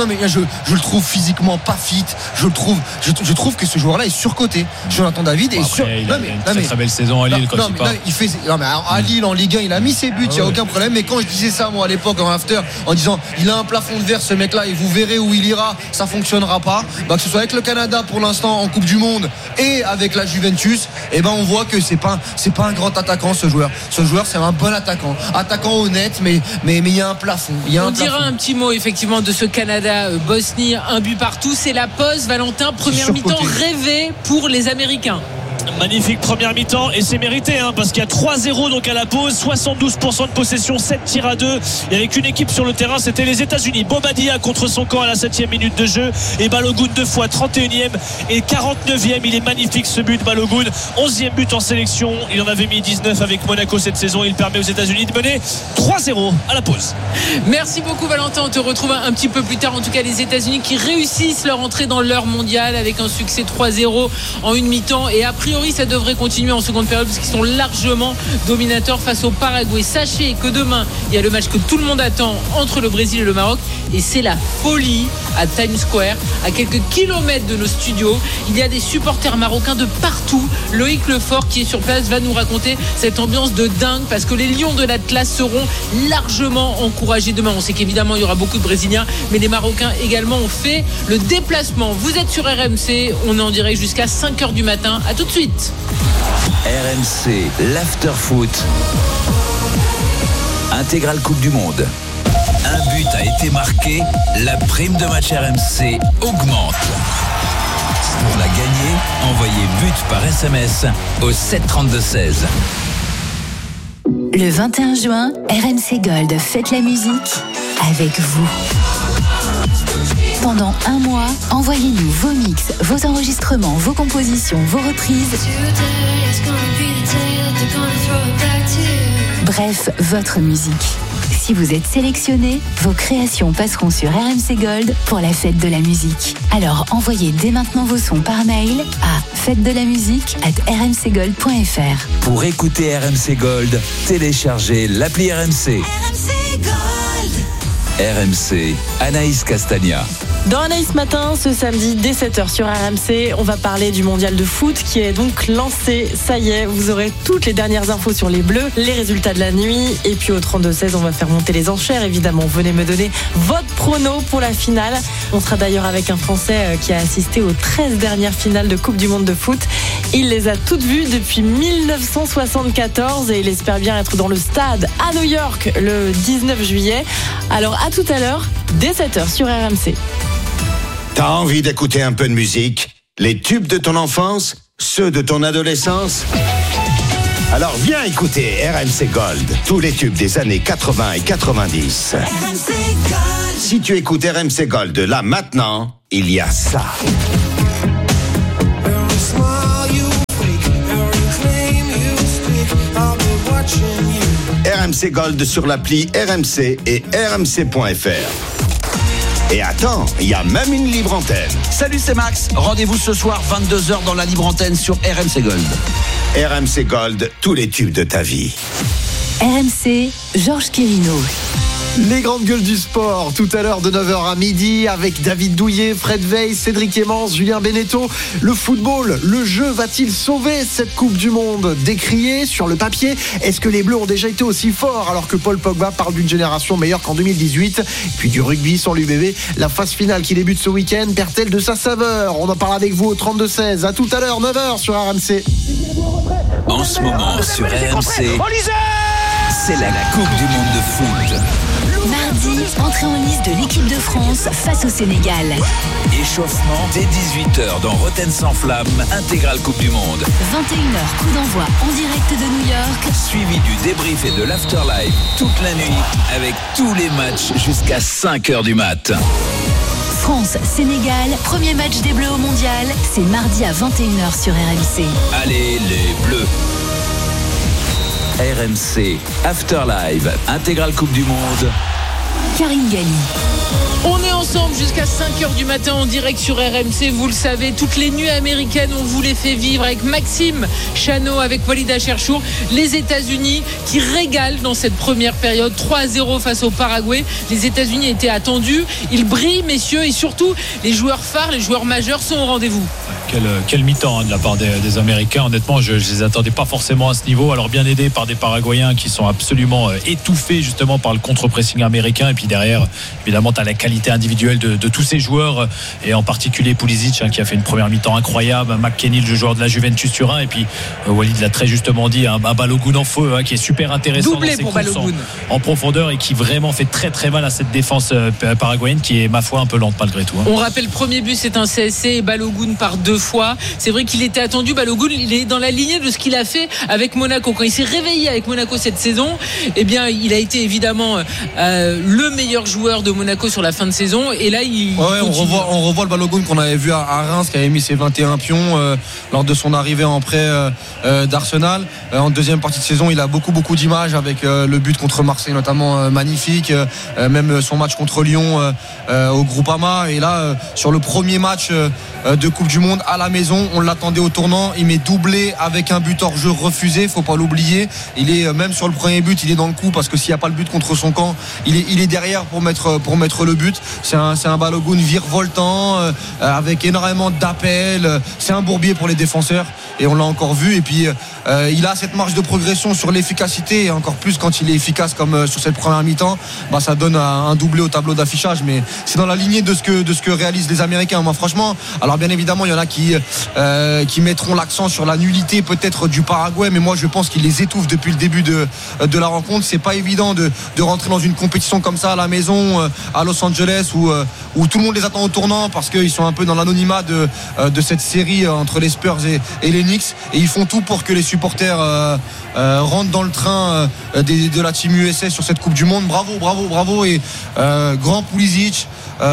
le trouve physiquement pas fit. Je trouve que ce joueur-là est surcoté. Jonathan David est il a une très belle saison à Lille quand il part. À Lille en Ligue 1, il a mis ses buts, il n'y a aucun problème. Mais quand je disais ça moi à l'époque en after, en disant il a un plafond de verre ce mec-là et vous verrez où il ira, ça fonctionnera pas. Que ce soit avec le Canada pour l'instant en Coupe du Monde et avec la Juventus, on voit que c'est pas un grand attaquant ce joueur. Ce joueur c'est un bon attaquant honnête, mais il y a un plafond. On dira un petit mot effectivement de ce Canada-Bosnie, un but partout. C'est la pause, Valentin. Première mi-temps rêvée pour les Américains. Magnifique première mi-temps et c'est mérité parce qu'il y a 3-0 donc à la pause, 72% de possession, 7 tirs à 2 et avec une équipe sur le terrain, c'était les États-Unis. Bobadilla contre son camp à la 7e minute de jeu et Balogun 2 fois, 31e et 49e. Il est magnifique ce but, Balogun, 11e but en sélection, il en avait mis 19 avec Monaco cette saison. Il permet aux États-Unis de mener 3-0 à la pause. Merci beaucoup Valentin, on te retrouve un petit peu plus tard. En tout cas les États-Unis qui réussissent leur entrée dans l'heure mondiale avec un succès 3-0 en une mi-temps et a priori ça devrait continuer en seconde période parce qu'ils sont largement dominateurs face au Paraguay. Sachez que demain il y a le match que tout le monde attend entre le Brésil et le Maroc et c'est la folie à Times Square, à quelques kilomètres de nos studios. Il y a des supporters marocains de partout. Loïc Lefort qui est sur place va nous raconter cette ambiance de dingue parce que les Lions de l'Atlas seront largement encouragés demain. On sait qu'évidemment il y aura beaucoup de Brésiliens mais les Marocains également ont fait le déplacement. Vous êtes sur RMC, on est en direct jusqu'à 5h du matin. À tout de suite. RMC, l'after-foot. Intégrale Coupe du Monde. Un but a été marqué. La prime de match RMC augmente. Pour la gagner, envoyez but par SMS au 732-16. Le 21 juin, RMC Gold fête la musique avec vous. Pendant un mois, envoyez-nous vos mix, vos enregistrements, vos compositions, vos reprises. Bref, votre musique. Si vous êtes sélectionné, vos créations passeront sur RMC Gold pour la fête de la musique. Alors envoyez dès maintenant vos sons par mail à fête-de-la-musique@rmcgold.fr. Pour écouter RMC Gold, téléchargez l'appli RMC. RMC Gold. RMC, Anaïs Castagna. Dans Anaïs Matin, ce samedi dès 7h sur RMC, on va parler du mondial de foot qui est donc lancé. Ça y est, vous aurez toutes les dernières infos sur les Bleus, les résultats de la nuit. Et puis au 32-16, on va faire monter les enchères, évidemment. Venez me donner votre prono pour la finale. On sera d'ailleurs avec un Français qui a assisté aux 13 dernières finales de Coupe du Monde de foot. Il les a toutes vues depuis 1974 et il espère bien être dans le stade à New York le 19 juillet. Alors à tout à l'heure, dès 7h sur RMC. T'as envie d'écouter un peu de musique? Les tubes de ton enfance? Ceux de ton adolescence? Alors viens écouter RMC Gold, tous les tubes des années 80 et 90. RMC Gold. Si tu écoutes RMC Gold là maintenant, il y a ça. RMC Gold sur l'appli RMC et rmc.fr. Et attends, il y a même une libre antenne. Salut, c'est Max. Rendez-vous ce soir 22h dans la libre antenne sur RMC Gold. RMC Gold, tous les tubes de ta vie. RMC, Georges Quirino. Les grandes gueules du sport, tout à l'heure de 9h à midi avec David Douillet, Fred Veil, Cédric Emmens, Julien Beneteau. Le football, le jeu va-t-il sauver cette Coupe du Monde? Décrié sur le papier, est-ce que les Bleus ont déjà été aussi forts alors que Paul Pogba parle d'une génération meilleure qu'en 2018? Puis du rugby sans l'UBB, la phase finale qui débute ce week-end perd-elle de sa saveur? On en parle avec vous au 32-16. À tout à l'heure, 9h sur RMC. En ce moment sur RMC, c'est la Coupe du Monde de foot. Mardi, entrée en lice de l'équipe de France face au Sénégal. Échauffement dès 18h dans Rotten sans flamme, intégrale Coupe du Monde. 21h, coup d'envoi en direct de New York. Suivi du débrief et de l'afterlife toute la nuit avec tous les matchs jusqu'à 5h du mat. France-Sénégal, premier match des Bleus au Mondial. C'est mardi à 21h sur RMC. Allez les Bleus. RMC, Afterlive, intégrale Coupe du Monde. Karine Galli. On est ensemble jusqu'à 5h du matin en direct sur RMC, vous le savez, toutes les nuits américaines on vous les fait vivre avec Maxime Chano, avec Walida Cherchour. Les États-Unis qui régalent dans cette première période, 3-0 face au Paraguay. Les États-Unis étaient attendus, ils brillent messieurs, et surtout les joueurs phares, les joueurs majeurs sont au rendez-vous. Quel mi-temps de la part des Américains. Honnêtement, je ne les attendais pas forcément à ce niveau. Alors bien aidés par des Paraguayens qui sont absolument étouffés justement par le contre-pressing américain. Et puis derrière, évidemment, tu as la qualité individuelle de tous ces joueurs, et en particulier Pulisic qui a fait une première mi-temps incroyable, McKennie, le joueur de la Juventus Turin, et puis Walid l'a très justement dit, un Balogun en feu qui est super intéressant. Doublé dans ses pour courses Balogun en profondeur, et qui vraiment fait très très mal à cette défense paraguayenne qui est ma foi un peu lente malgré tout. On rappelle, le premier but c'est un CSC et Balogun par 2 fois. C'est vrai qu'il était attendu. Balogun, il est dans la lignée de ce qu'il a fait avec Monaco. Quand il s'est réveillé avec Monaco cette saison, eh bien, il a été évidemment le meilleur joueur de Monaco sur la fin de saison. Et là, on revoit le Balogun qu'on avait vu à Reims, qui avait mis ses 21 pions lors de son arrivée en prêt d'Arsenal. En deuxième partie de saison, il a beaucoup d'images avec le but contre Marseille notamment magnifique, même son match contre Lyon au Groupama. Et là, sur le premier match de Coupe du Monde à la maison, on l'attendait au tournant, il met doublé avec un but hors jeu refusé, faut pas l'oublier. Il est même sur le premier but, il est dans le coup, parce que s'il n'y a pas le but contre son camp, il est derrière pour mettre le but. C'est un Balogun virevoltant, avec énormément d'appels. C'est un bourbier pour les défenseurs, et on l'a encore vu. Et puis il a cette marge de progression sur l'efficacité, et encore plus quand il est efficace comme sur cette première mi-temps, ça donne un doublé au tableau d'affichage. Mais c'est dans la lignée de ce que réalisent les Américains. Moi franchement, alors bien évidemment il y en a qui mettront l'accent sur la nullité peut-être du Paraguay, mais moi je pense qu'il les étouffe depuis le début de la rencontre. C'est pas évident de rentrer dans une compétition comme ça à la maison à Los Angeles où tout le monde les attend au tournant, parce qu'ils sont un peu dans l'anonymat de cette série entre les Spurs et les Knicks, et ils font tout pour que les supporters rentrent dans le train de la team USA sur cette Coupe du Monde. Bravo et grand Pulisic,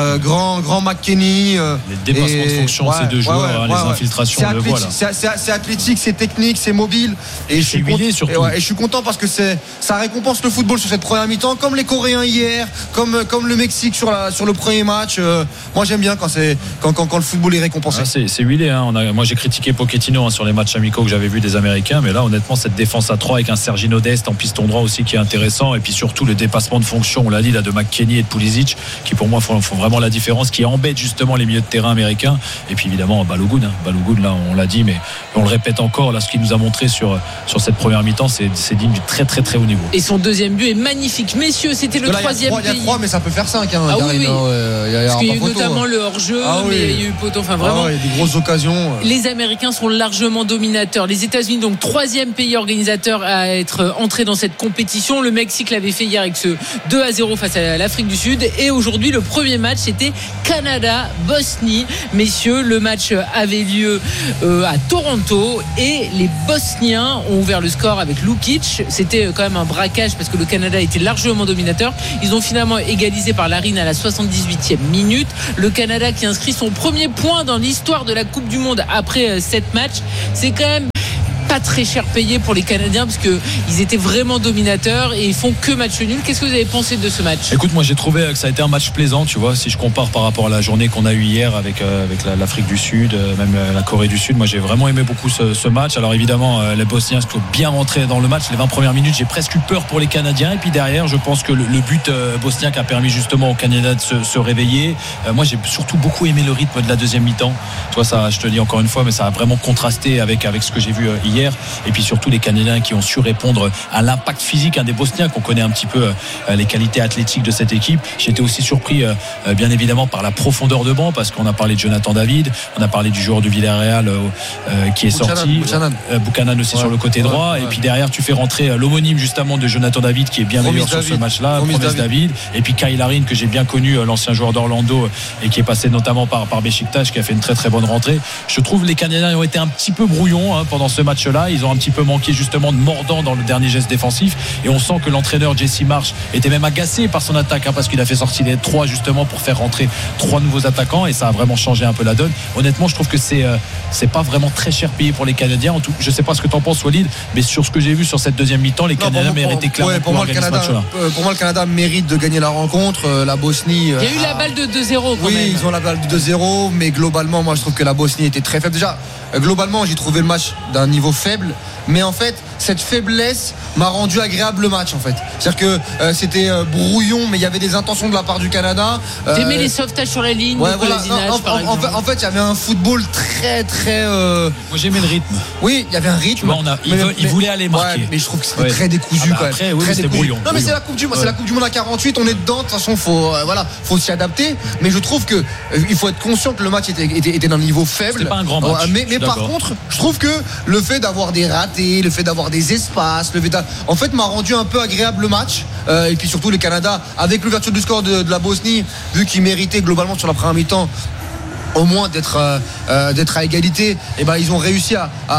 grand McKennie. Les dépassements de fonction de ces deux joueurs, les infiltrations, on le voit là. C'est athlétique, c'est technique, c'est mobile. Et je suis huilé surtout. Et je suis content parce que ça récompense le football sur cette première mi-temps, comme les Coréens hier, comme le Mexique sur le premier match. Moi j'aime bien quand le football est récompensé. C'est huilé. Moi j'ai critiqué Pochettino sur les matchs amicaux que j'avais vus des Américains, mais là honnêtement cette défense à 3 avec un Sergino Dest en piston droit aussi qui est intéressant, et puis surtout le dépassement de fonction, on l'a dit là, de McKennie et de Pulisic qui pour moi font vraiment la différence, qui embête justement les milieux de terrain américains. Et puis évidemment Balogun là on l'a dit, mais on le répète encore, là ce qu'il nous a montré sur cette première mi-temps, c'est digne du très très très haut niveau. Et son deuxième but est magnifique, messieurs. C'était le troisième. Il y a 3 mais ça peut faire 5 oui. Parce qu'il y a eu notamment le hors-jeu, mais il y a eu poteau, vraiment il y a des grosses occasions. Les Américains sont largement dominateurs. Les États-Unis, donc 3e pays organisateur à être entré dans cette compétition. Le Mexique l'avait fait hier avec ce 2-0 face à l'Afrique du Sud, et aujourd'hui le premier match c'était Canada-Bosnie. Messieurs, le match avait lieu à Toronto et les Bosniens ont ouvert le score avec Lukic. C'était quand même un braquage parce que le Canada était largement dominateur. Ils ont finalement égalisé par Larin à la 78e minute. Le Canada qui inscrit son premier point dans l'histoire de la Coupe du Monde après 7 matchs. C'est quand même pas très cher payé pour les Canadiens parce qu'ils étaient vraiment dominateurs et ils font que match nul. Qu'est-ce que vous avez pensé de ce match? Écoute, moi j'ai trouvé que ça a été un match plaisant, tu vois, si je compare par rapport à la journée qu'on a eue hier avec l'Afrique du Sud, même la Corée du Sud. Moi j'ai vraiment aimé beaucoup ce match. Alors évidemment les Bosniens sont bien rentrés dans le match. Les 20 premières minutes, j'ai presque eu peur pour les Canadiens, et puis derrière je pense que le but bosnien qui a permis justement aux Canadiens de se réveiller. Moi j'ai surtout beaucoup aimé le rythme de la deuxième mi-temps. Tu vois, ça, je te le dis encore une fois, mais ça a vraiment contrasté avec ce que j'ai vu hier. Et puis surtout les Canadiens qui ont su répondre à l'impact physique des Bosniens, qu'on connaît un petit peu les qualités athlétiques de cette équipe. J'étais aussi surpris bien évidemment par la profondeur de banc, parce qu'on a parlé de Jonathan David, on a parlé du joueur de Villarreal qui est sorti, Buchanan aussi sur le côté droit, et puis derrière tu fais rentrer l'homonyme justement de Jonathan David qui est bien meilleur sur ce match-là, Promes David, et puis Kyle Larin que j'ai bien connu, l'ancien joueur d'Orlando et qui est passé notamment par Beşiktaş, qui a fait une très très bonne rentrée. Je trouve les Canadiens ont été un petit peu brouillons pendant ce match-là. Ils ont un petit peu manqué justement de mordant dans le dernier geste défensif, et on sent que l'entraîneur Jesse Marsh était même agacé par son attaque parce qu'il a fait sortir les 3 justement pour faire rentrer 3 nouveaux attaquants, et ça a vraiment changé un peu la donne. Honnêtement je trouve que c'est pas vraiment très cher payé pour les Canadiens. Je sais pas ce que t'en penses Walid, mais sur ce que j'ai vu sur cette deuxième mi-temps, les Canadiens méritaient clairement pour moi le Canada mérite de gagner la rencontre. La Bosnie, il y a eu la balle de 2-0 quand même. Ils ont la balle de 2-0, mais globalement moi je trouve que la Bosnie était très faible. Déjà globalement j'ai trouvé le match d'un niveau faible, mais en fait cette faiblesse m'a rendu agréable le match en fait. C'est-à-dire que c'était brouillon, mais il y avait des intentions de la part du Canada. T'aimais les sauvetages sur la ligne, en fait il y avait un football très moi j'aimais le rythme. Oui, il y avait un rythme. Il voulait aller marquer. Mais je trouve que c'était très décousu quand même. Après, oui, c'était brouillon. Non mais c'est la Coupe du Monde, c'est la Coupe du Monde à 48, on est dedans, de toute façon faut s'y adapter, mais je trouve que il faut être conscient que le match était d'un niveau faible. C'est pas un grand match. Mais par contre, je trouve que le fait d'avoir des ratés, le fait d'avoir des espaces, en fait m'a rendu un peu agréable le match. Et puis surtout le Canada, avec l'ouverture du score de la Bosnie, vu qu'ils méritaient globalement sur la première mi-temps au moins d'être à égalité, et ils ont réussi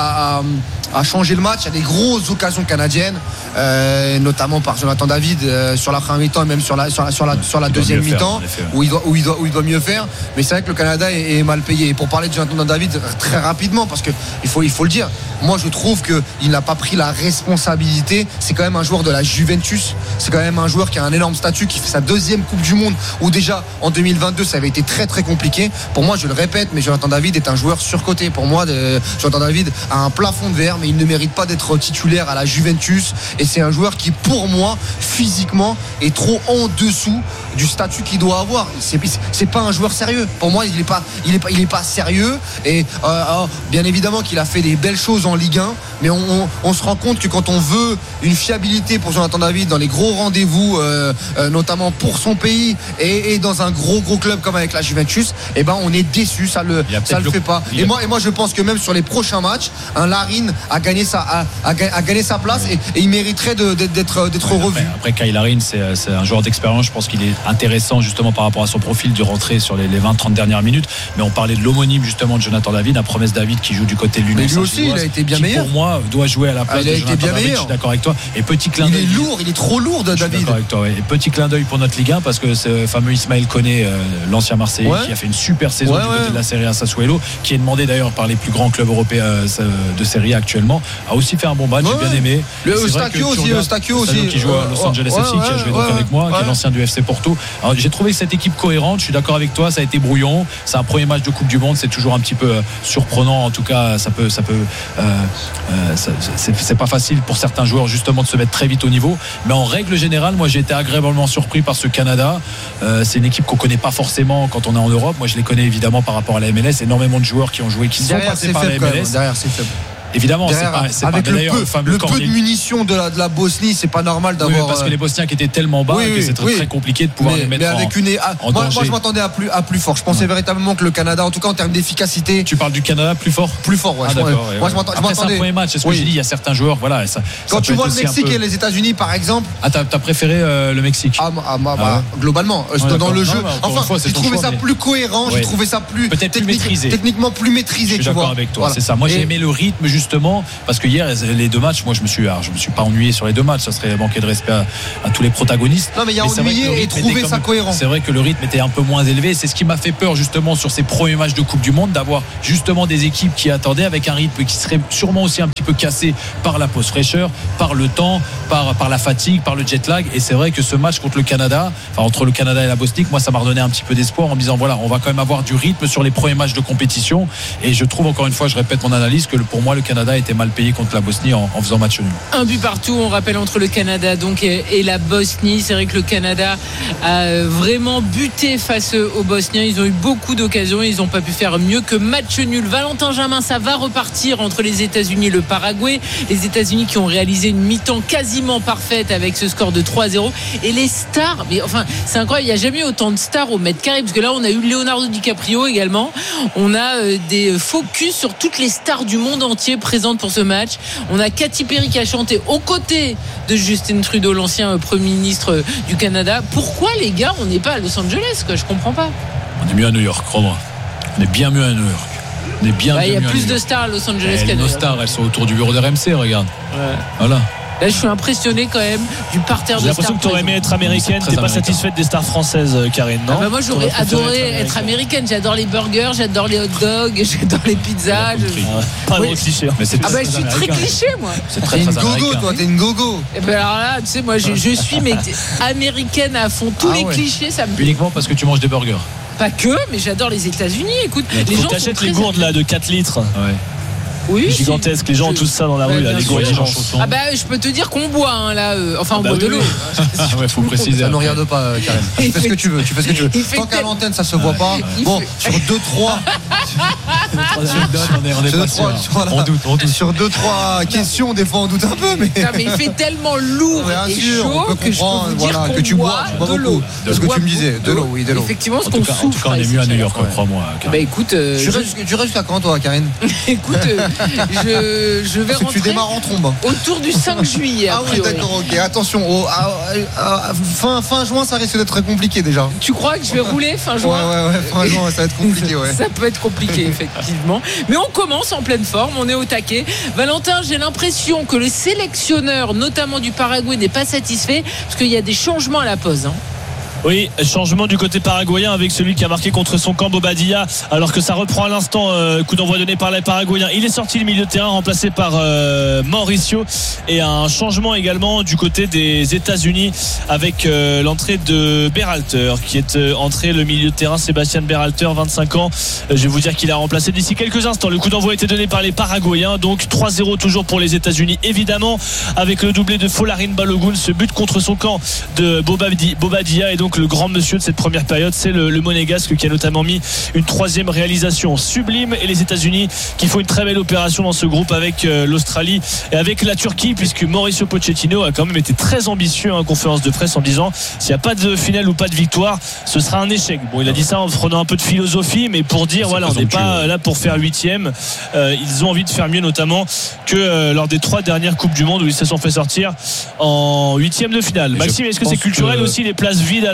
à changer le match. Il y a des grosses occasions canadiennes, notamment par Jonathan David sur la première mi-temps et même sur la deuxième mi-temps, où il doit mieux faire. Mais c'est vrai que le Canada est mal payé. Et pour parler de Jonathan David très rapidement, parce que il faut le dire, moi je trouve qu'il n'a pas pris la responsabilité. C'est quand même un joueur de la Juventus, c'est quand même un joueur qui a un énorme statut, qui fait sa deuxième Coupe du Monde, où déjà en 2022 ça avait été très très compliqué. Pour moi, je le répète, mais Jonathan David est un joueur surcoté. Pour moi, Jonathan David a un plafond de verre, mais il ne mérite pas d'être titulaire à la Juventus, et c'est un joueur qui pour moi physiquement est trop en dessous du statut qu'il doit avoir. C'est pas un joueur sérieux. Pour moi il est pas sérieux, et bien évidemment qu'il a fait des belles choses en Ligue 1, mais on se rend compte que quand on veut une fiabilité pour Jonathan David dans les gros rendez-vous, notamment pour son pays et dans un gros club comme avec la Juventus, on est déçu, ça le fait pas. Et moi je pense que même sur les prochains matchs, un Larin a gagné sa place, et il mériterait d'être revu. Après Kyle Larin, c'est un joueur d'expérience. Je pense qu'il est intéressant justement par rapport à son profil de rentrée sur les 20-30 dernières minutes. Mais on parlait de l'homonyme justement de Jonathan David, un Promes David qui joue du côté de l'Union. Mais lui aussi il a été bien qui, meilleur. Pour moi, doit jouer à la place il a de été Jonathan bien David. meilleur. Je suis d'accord avec toi. Et petit clin d'œil. Il est trop lourd, Je suis David. d'accord avec toi, ouais. Et petit clin d'œil pour notre Ligue 1 parce que ce fameux Ismaël Koné, l'ancien Marseillais, qui a fait une super saison du côté de la Serie A Sassuolo, qui est demandé d'ailleurs par les plus grands clubs européens de Serie A actuellement, a aussi fait un bon match. J'ai bien aimé. Eustáquio aussi, qui joue à Los Angeles FC, qui a joué donc avec moi, qui est l'ancien du FC Porto. Alors, j'ai trouvé cette équipe cohérente. Je suis d'accord avec toi. Ça a été brouillon. C'est un premier match de Coupe du Monde. C'est toujours un petit peu surprenant. En tout cas, c'est pas facile pour certains joueurs justement de se mettre très vite au niveau. Mais en règle générale, moi, j'ai été agréablement surpris par ce Canada. C'est une équipe qu'on connaît pas forcément quand on est en Europe. Moi, je les connais évidemment par rapport à la MLS. Énormément de joueurs qui ont joué, qui sont passés par la MLS. Derrière, c'est faible. Évidemment, avec le peu de munitions de la Bosnie, c'est pas normal d'avoir. Oui, parce que les Bosniaques étaient tellement bas que c'est très compliqué de pouvoir les mettre en danger. Moi, je m'attendais à plus fort. Je pensais véritablement que le Canada, en tout cas en termes d'efficacité. Tu parles du Canada plus fort. Plus fort, ouais. Moi, je m'attendais. C'est un premier match. C'est ce que j'ai dit. Il y a certains joueurs, voilà. Quand tu vois le Mexique et les États-Unis, par exemple. Ah, t'as préféré le Mexique? Globalement, dans le jeu. Enfin, j'ai trouvé ça plus cohérent. J'ai trouvé ça plus techniquement plus maîtrisé. Je suis d'accord avec toi. C'est ça. Moi, j'ai aimé le rythme justement parce que hier les deux matchs, moi je me suis pas ennuyé sur les deux matchs, ça serait manquer de respect à tous les protagonistes. Non mais il y a ennuyé et trouver ça cohérent. C'est vrai que le rythme était un peu moins élevé, c'est ce qui m'a fait peur justement sur ces premiers matchs de Coupe du Monde, d'avoir justement des équipes qui attendaient avec un rythme qui serait sûrement aussi un petit peu cassé par la pause fraîcheur, par le temps, par la fatigue, par le jet lag. Et c'est vrai que ce match contre le Canada, entre le Canada et la Bosnie, moi ça m'a redonné un petit peu d'espoir en me disant voilà, on va quand même avoir du rythme sur les premiers matchs de compétition. Et je trouve encore une fois, je répète mon analyse, que pour moi le Canada était mal payé contre la Bosnie en faisant match nul. Un but partout, on rappelle, entre le Canada donc et la Bosnie. C'est vrai que le Canada a vraiment buté face aux Bosniens. Ils ont eu beaucoup d'occasions, ils n'ont pas pu faire mieux que match nul. Valentin Jamin, ça va repartir entre les États-Unis et le Paraguay. Les États-Unis qui ont réalisé une mi-temps quasiment parfaite avec ce score de 3-0. Et les stars, mais enfin c'est incroyable, il n'y a jamais eu autant de stars au mètre carré, parce que là on a eu Leonardo DiCaprio également. On a des focus sur toutes les stars du monde entier présentes pour ce match. On a Katy Perry qui a chanté aux côtés de Justin Trudeau, l'ancien Premier ministre du Canada. Pourquoi les gars, on n'est pas à Los Angeles, quoi? Je comprends pas. On est mieux à New York, crois-moi. On est bien mieux à New York. On est bien il y a mieux plus de stars à Los Angeles qu'à New York. Nos stars, elles sont autour du bureau de RMC, regarde. Ouais. Voilà. Là, je suis impressionné quand même du parterre de stars. J'ai l'impression que tu aurais aimé être américaine. T'es pas satisfaite des stars françaises, Karine, non? Moi, j'aurais adoré être américaine. J'adore les burgers, j'adore les hot dogs, j'adore les pizzas. Pas de cliché. Mais je suis très cliché, moi. T'es une gogo, toi. T'es une gogo. Et ben alors là, tu sais, moi, je suis américaine à fond. Tous les clichés, ça me. Uniquement parce que tu manges des burgers. Pas que, mais j'adore les États-Unis. Écoute, les gens t'achètes les gourdes là de 4 litres. Ouais. Oui, gigantesque, les gens ont tous ça dans la rue, là, les gourdes. Ah bah je peux te dire qu'on boit là, enfin on boit de l'eau. Faut préciser. Ça ne regarde pas, Karen. Tu fais ce que tu veux. Tant qu'à l'antenne ça se voit pas. Bon, sur 2-3 sur 2-3 questions, des fois on doute un peu, mais il fait tellement lourd et chaud que je peux vous dire que tu bois de l'eau. C'est ce que tu me disais, de l'eau, oui, de l'eau. Effectivement, ce qu'on souffre. En tout cas, on est mieux à New York, crois-moi. Bah écoute, tu restes jusqu'à quand, toi, Karine? Écoute, je vais rentrer. Tu démarres en trombe autour du 5 juillet. Ah oui, d'accord, ok. Attention, fin juin, ça risque d'être très compliqué déjà. Tu crois que je vais rouler fin juin? Ouais, fin juin, ça va être compliqué, ouais. Ça peut être compliqué, effectivement. Mais on commence en pleine forme, on est au taquet. Valentin, j'ai l'impression que le sélectionneur, notamment du Paraguay, n'est pas satisfait parce qu'il y a des changements à la pause. Oui, changement du côté paraguayen avec celui qui a marqué contre son camp, Bobadilla, alors que ça reprend à l'instant, coup d'envoi donné par les Paraguayens. Il est sorti le milieu de terrain, remplacé par Mauricio, et un changement également du côté des États-Unis avec l'entrée de Berhalter, qui est entré le milieu de terrain, Sébastien Berhalter, 25 ans. Je vais vous dire qu'il a remplacé d'ici quelques instants. Le coup d'envoi a été donné par les Paraguayens, donc 3-0 toujours pour les États-Unis, évidemment, avec le doublé de Folarin Balogun, ce but contre son camp de Bobadilla, et donc le grand monsieur de cette première période, c'est le Monégasque, qui a notamment mis une 3e réalisation sublime, et les États-Unis qui font une très belle opération dans ce groupe avec l'Australie et avec la Turquie, puisque Mauricio Pochettino a quand même été très ambitieux en conférence de presse en disant s'il n'y a pas de finale ou pas de victoire, ce sera un échec. Bon, il a dit ça en prenant un peu de philosophie, mais pour dire voilà, on n'est pas là pour faire 8e. Ils ont envie de faire mieux, notamment que lors des 3 dernières Coupes du Monde où ils se sont fait sortir en 8e de finale. Maxime, est-ce que c'est culturel aussi, les places vides à la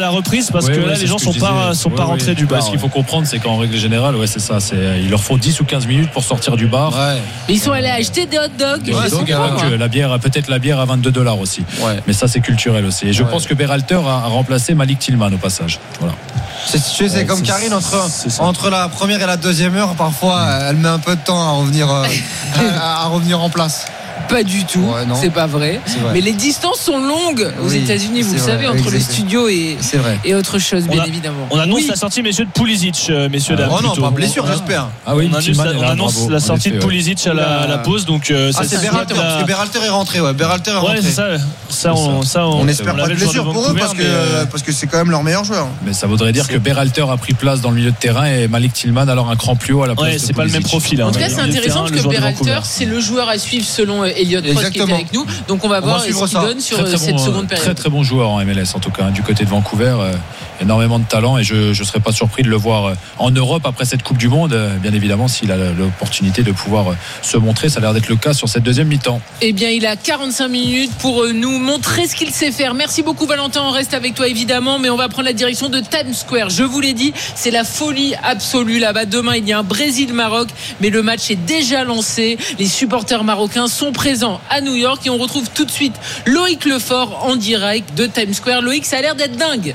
reprise parce que là les gens sont pas rentrés du bar. Ce qu'il faut comprendre, c'est qu'en règle générale, c'est ça, il leur faut 10 ou 15 minutes pour sortir du bar. Ils sont allés acheter des hot dogs. La bière, peut-être la bière à $22 aussi. Mais ça, c'est culturel aussi. Et je pense que Berhalter a remplacé Malik Tillman au passage. Voilà. C'est comme Karine entre la première et la deuxième heure, parfois elle met un peu de temps à revenir en place. Pas du tout, c'est pas vrai. Mais les distances sont longues aux États-Unis, vous le savez, entre le studio et autre chose, bien évidemment. On annonce la sortie, messieurs, de Pulisic, messieurs dames. Oh non, pas blessure, j'espère. Ah oui, on annonce la sortie de Pulisic à la pause. Donc c'est Berhalter, parce que Berhalter est rentré. Berhalter est rentré. Ça, on espère pas de blessure pour eux parce que c'est quand même leur meilleur joueur. Mais ça voudrait dire que Berhalter a pris place dans le milieu de terrain et Malik Tillman alors un cran plus haut à la place. C'est pas le même profil. En tout cas, c'est intéressant parce que Berhalter, c'est le joueur à suivre selon Elliot Prost qui est avec nous. Donc on va voir ce qu'il donne sur cette seconde période. Très très bon joueur en MLS en tout cas, du côté de Vancouver, énormément de talent et je ne serais pas surpris de le voir en Europe après cette Coupe du Monde, bien évidemment s'il a l'opportunité de pouvoir se montrer. Ça a l'air d'être le cas sur cette deuxième mi-temps. Eh bien il a 45 minutes pour nous montrer ce qu'il sait faire. Merci beaucoup Valentin, on reste avec toi évidemment, mais on va prendre la direction de Times Square. Je vous l'ai dit, c'est la folie absolue là-bas. Demain il y a un Brésil-Maroc, mais le match est déjà lancé. Les supporters marocains sont présents à New York et on retrouve tout de suite Loïc Lefort en direct de Times Square. Loïc, ça a l'air d'être dingue.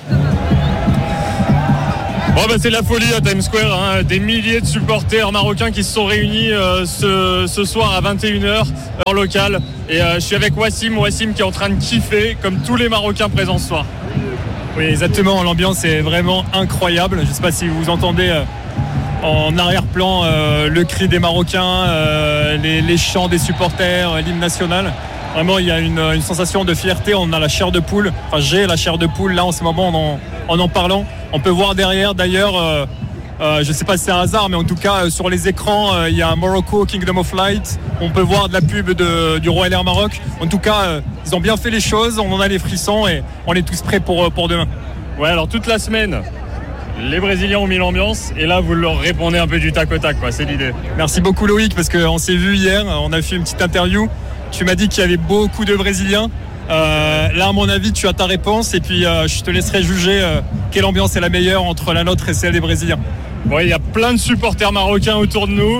C'est la folie à Times Square, des milliers de supporters marocains qui se sont réunis ce soir à 21h heure locale, et je suis avec Wassim qui est en train de kiffer comme tous les Marocains présents ce soir. Oui, exactement, l'ambiance est vraiment incroyable. Je ne sais pas si vous entendez en arrière-plan le cri des Marocains, les chants des supporters, l'hymne national. Vraiment, il y a une sensation de fierté. On a la chair de poule. Enfin, j'ai la chair de poule là en ce moment en parlant. On peut voir derrière, d'ailleurs, je ne sais pas si c'est un hasard, mais en tout cas, sur les écrans, il y a un Morocco Kingdom of Light. On peut voir de la pub du Royal Air Maroc. En tout cas, ils ont bien fait les choses. On en a les frissons et on est tous prêts pour demain. Ouais, alors toute la semaine, les Brésiliens ont mis l'ambiance et là, vous leur répondez un peu du tac au tac, quoi. C'est l'idée. Merci beaucoup, Loïc, parce qu'on s'est vu hier. On a fait une petite interview. Tu m'as dit qu'il y avait beaucoup de Brésiliens. Là, à mon avis, tu as ta réponse et puis je te laisserai juger quelle ambiance est la meilleure entre la nôtre et celle des Brésiliens. Bon, il y a plein de supporters marocains autour de nous.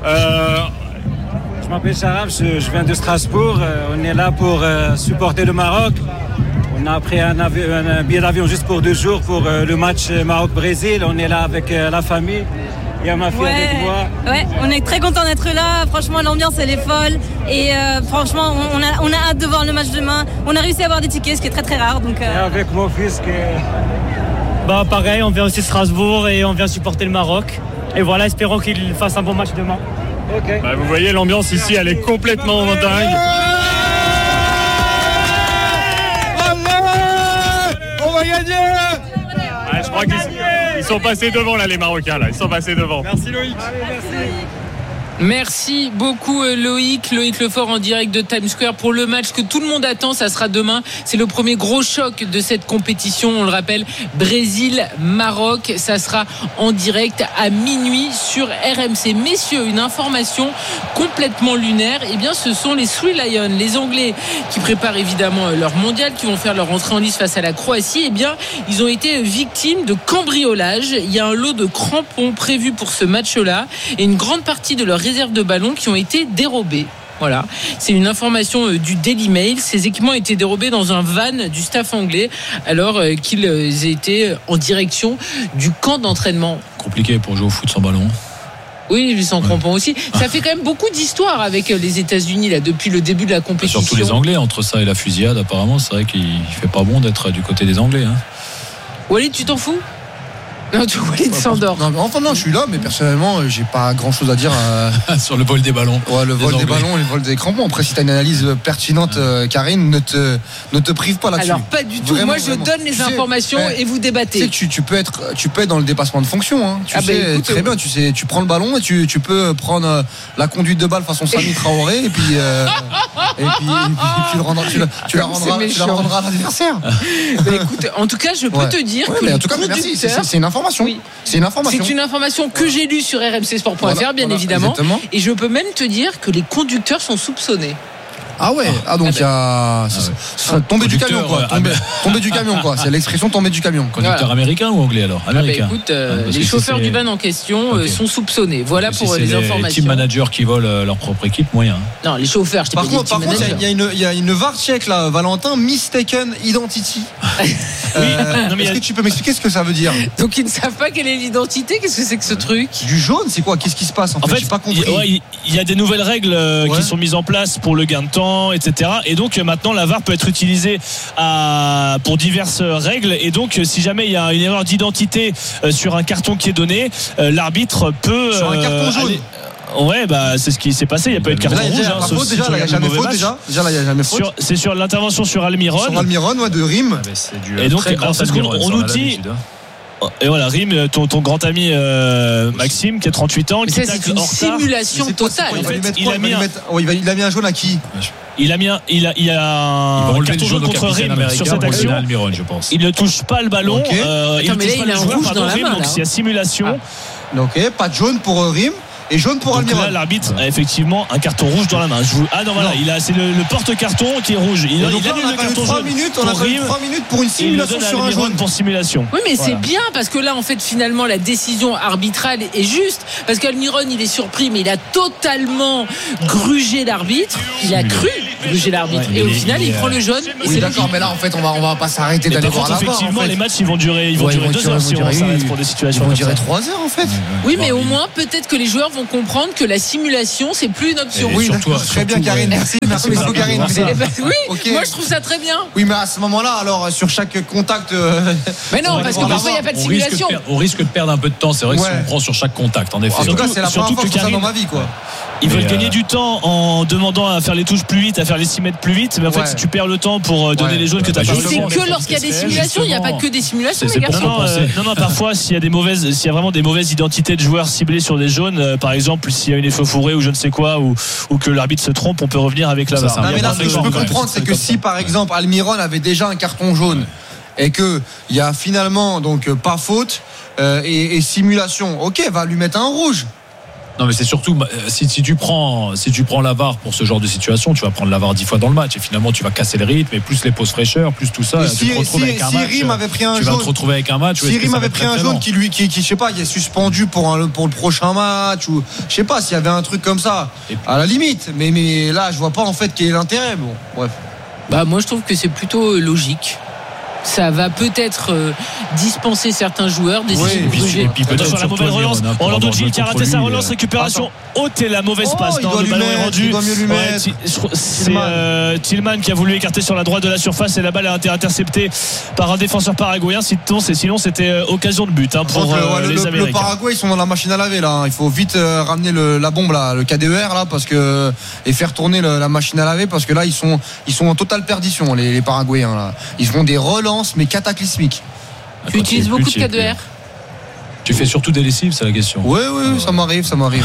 Je m'appelle Charab, je viens de Strasbourg. On est là pour supporter le Maroc. On a pris un billet d'avion juste pour 2 jours pour le match Maroc-Brésil. On est là avec la famille. Il y a ma fille avec moi. Ouais, on est très content d'être là. Franchement, l'ambiance elle est folle. Et franchement, on a hâte de voir le match demain. On a réussi à avoir des tickets, ce qui est très très rare. Donc, Et avec mon fils qui pareil, on vient aussi de Strasbourg et on vient supporter le Maroc. Et voilà, espérons qu'il fasse un bon match demain. Okay. Vous voyez, l'ambiance ici, elle est complètement dingue. On va gagner. Je crois qu'ils sont passés devant là, les Marocains là. Ils sont passés devant. Merci Loïc. Allez, merci. Merci beaucoup Loïc Lefort en direct de Times Square pour le match que tout le monde attend. Ça sera demain, c'est le premier gros choc de cette compétition, on le rappelle, Brésil-Maroc. Ça sera en direct à minuit sur RMC. Messieurs, une information complètement lunaire, ce sont les Three Lions, les Anglais qui préparent évidemment leur mondial, qui vont faire leur entrée en lice face à la Croatie. Ils ont été victimes de cambriolage. Il y a un lot de crampons prévu pour ce match-là et une grande partie de leur réserves de ballons qui ont été dérobées. Voilà, c'est une information du Daily Mail. Ces équipements ont été dérobés dans un van du staff anglais alors qu'ils étaient en direction du camp d'entraînement. Compliqué pour jouer au foot sans ballon. Oui, sans crampons aussi. Ça fait quand même beaucoup d'histoires avec les États-Unis là depuis le début de la compétition. Surtout les Anglais, entre ça et la fusillade, apparemment, c'est vrai qu'il fait pas bon d'être du côté des Anglais. Walid, tu t'en fous ? Non, tu Walid s'endort. Non, je suis là, mais personnellement, j'ai pas grand chose à dire sur le vol des ballons. Ouais, le vol des ballons, le vol des crampons. Après, si tu as une analyse pertinente, Karine, ne te prive pas là-dessus. Alors, pas du tout. Moi, je donne les informations et vous débattez. Tu peux être dans le dépassement de fonction. Tu sais, très bien. Tu prends le ballon et tu peux prendre la conduite de balle façon Sami Traoré et puis tu la rendras à l'adversaire. Écoute, en tout cas, je peux te dire que en tout cas, merci. C'est une information. Oui. C'est une information que j'ai lue sur rmcsport.fr, bien évidemment. Exactement. Et je peux même te dire que les conducteurs sont soupçonnés. Ah ouais, donc il y a. Tomber du camion, quoi. Tomber du camion, quoi. C'est l'expression tomber du camion. Conducteur américain ou anglais alors? Américain. Écoute, les chauffeurs du van en question sont soupçonnés. Voilà pour les informations. Les team managers qui volent leur propre équipe, moyen. Non, les chauffeurs, je t'ai pas dit. Par contre, il y a une VAR check là, Valentin, mistaken identity. Est-ce que tu peux m'expliquer ce que ça veut dire? Donc ils ne savent pas quelle est l'identité. Qu'est-ce que c'est que ce truc? Du jaune, c'est quoi? Qu'est-ce qui se passe en fait? J'ai pas compris. Il y a des nouvelles règles qui sont mises en place pour le gain de temps, etc. Et donc maintenant la VAR peut être utilisée pour diverses règles. Et donc si jamais il y a une erreur d'identité sur un carton qui est donné, l'arbitre peut sur un carton jaune. Ouais, c'est ce qui s'est passé. Il n'y a pas eu de carton rouge. Il n'y a jamais faute déjà. Déjà, il n'y a jamais faute. C'est sur l'intervention sur Almiron. Sur Almiron, de Rim. Et donc, c'est ce qu'on nous dit. Et voilà, Rim, ton grand ami Maxime, qui a 38 ans, qui c'est une simulation totale. Il a mis un jaune à qui? Il a un carton jaune contre Rim sur cette action. Il ne touche pas le ballon. Il a un rouge dans la main. Donc s'il y a simulation. Ok, pas de jaune pour Rim. Et jaune pour Almiron. Là, l'arbitre a effectivement un carton rouge dans la main. C'est le porte-carton qui est rouge. Il a mis le carton jaune. On a 3 minutes pour une simulation sur un jaune. Pour simulation. Oui, mais c'est bien parce que là, en fait, finalement, la décision arbitrale est juste. Parce qu'Almiron, il est surpris, mais il a totalement grugé l'arbitre. Il a cru gruger l'arbitre. Et au final, il prend le jaune. Oui, d'accord, mais là, en fait, on va pas s'arrêter d'aller voir la VAR. Effectivement, les matchs, ils vont durer 2 heures si on s'arrête pour des situations. Ils vont durer 3 heures, en fait. Oui, mais au moins, peut-être que les joueurs vont comprendre que la simulation c'est plus une option. Oui, très bien Karine, merci beaucoup Karine. Oui, moi je trouve ça très bien. Oui, mais à ce moment-là, alors sur chaque contact. Mais non, parce que parfois il n'y a pas de simulation. On risque de perdre un peu de temps, c'est vrai que si on prend sur chaque contact, en effet. En tout cas, c'est la première fois que ça dans ma vie, quoi. Ils veulent gagner du temps en demandant à faire les touches plus vite, à faire les 6 mètres plus vite. Mais en fait, si tu perds le temps pour donner les jaunes que tu as pas fait. C'est que lorsqu'il y a des simulations, il n'y a pas que des simulations, les garçons. Non, parfois, s'il y a vraiment des mauvaises identités de joueurs ciblés sur des jaunes, par exemple, s'il y a une échauffourée ou je ne sais quoi, ou que l'arbitre se trompe, on peut revenir avec la VAR. Mais là, ce que je peux comprendre, c'est que si par exemple Almiron avait déjà un carton jaune et qu'il y a finalement donc pas faute et simulation, ok, va lui mettre un rouge. Non, mais c'est surtout si tu prends la VAR pour ce genre de situation, tu vas prendre la VAR 10 fois dans le match et finalement tu vas casser le rythme et plus les pauses fraîcheurs, plus tout ça. Si Rim avait pris un jaune, tu vas te retrouver avec un match. Si Rim avait pris un jaune qui je sais pas, il est suspendu pour le prochain match ou je sais pas s'il y avait un truc comme ça. À la limite, mais là je vois pas en fait quel est l'intérêt. Bon, bref. Moi je trouve que c'est plutôt logique. Ça va peut-être dispenser certains joueurs des attention à la mauvaise relance. Orlando Gil qui a raté sa relance, récupération haute et la mauvaise passe. Le ballon est rendu. C'est Tillman qui a voulu écarter sur la droite de la surface et la balle a été interceptée par un défenseur paraguayen. Sinon c'était occasion de but pour les Américains. Le Paraguay, ils sont dans la machine à laver là. Il faut vite ramener la bombe là, le KDER là, parce que et faire tourner la machine à laver parce que là ils sont en totale perdition les Paraguayens là. Ils font des relances mais cataclysmiques. Tu utilises beaucoup de KDER? Tu fais surtout des lessives, c'est la question. Oui, ça m'arrive. Ça m'arrive.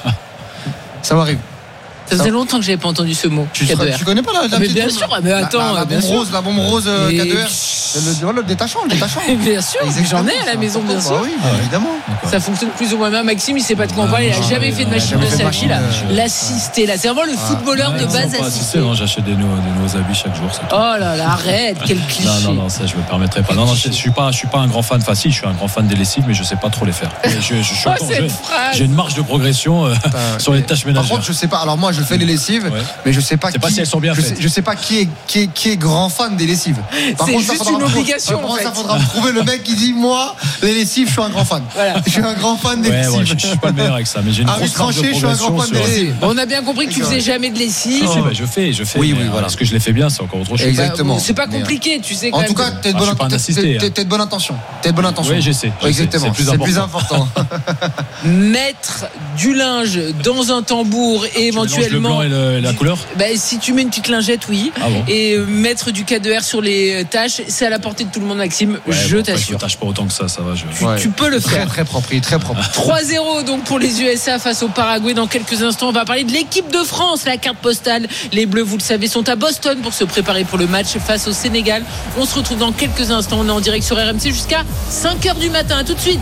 Ça faisait longtemps que j'avais pas entendu ce mot. Tu connais pas la mais bien sûr, mais attends, la bombe rose KDER. Le détachant. Bien sûr, j'en ai à la maison, bien sûr. Oui, évidemment. Ça fonctionne plus ou moins bien. Maxime, il sait pas de quoi on parle. Il a jamais fait de machine de sa vie. L'assister là, c'est vraiment le footballeur de base assisté. J'achète des nouveaux habits chaque jour. Oh là là, arrête, quel cliché. Non, ça je me permettrais pas. Non, je suis pas un grand fan. Enfin, si, je suis un grand fan des lessives, mais je sais pas trop les faire. J'ai une marge de progression sur les tâches ménagères. Par contre, je sais pas. Alors moi, je fais les lessives, mais je sais pas si elles sont bien faites. Je sais pas qui est grand fan des lessives. C'est juste une obligation. Ça faudra me trouver le mec qui dit moi les lessives, je suis un grand fan. Je suis un grand fan des lessives. Je suis pas le meilleur avec ça, mais j'ai une grosse marge de progression. Je suis un grand fan des lessives. On a bien compris que tu faisais jamais de lessives. Je fais. Oui, voilà. Est-ce que je les fais bien, c'est encore autre chose. Exactement. C'est pas compliqué, tu sais. En tout cas, t'es de bonne intention. Oui, j'essaie. Exactement. C'est plus important. Mettre du linge dans un tambour et éventuellement le blanc et la couleur. Si tu mets une petite lingette, oui. Et mettre du KDER sur les tâches, c'est à la portée de tout le monde, Maxime. Je t'assure. Je tâche pas autant que ça va. Tu peux le faire. Très propre. 3-0 donc pour les USA face au Paraguay. Dans quelques instants, on va parler de l'équipe de France. La carte postale. Les Bleus, vous le savez, sont à Boston pour se préparer pour le match face au Sénégal. On se retrouve dans quelques instants. On est en direct sur RMC jusqu'à 5h du matin. À tout de suite.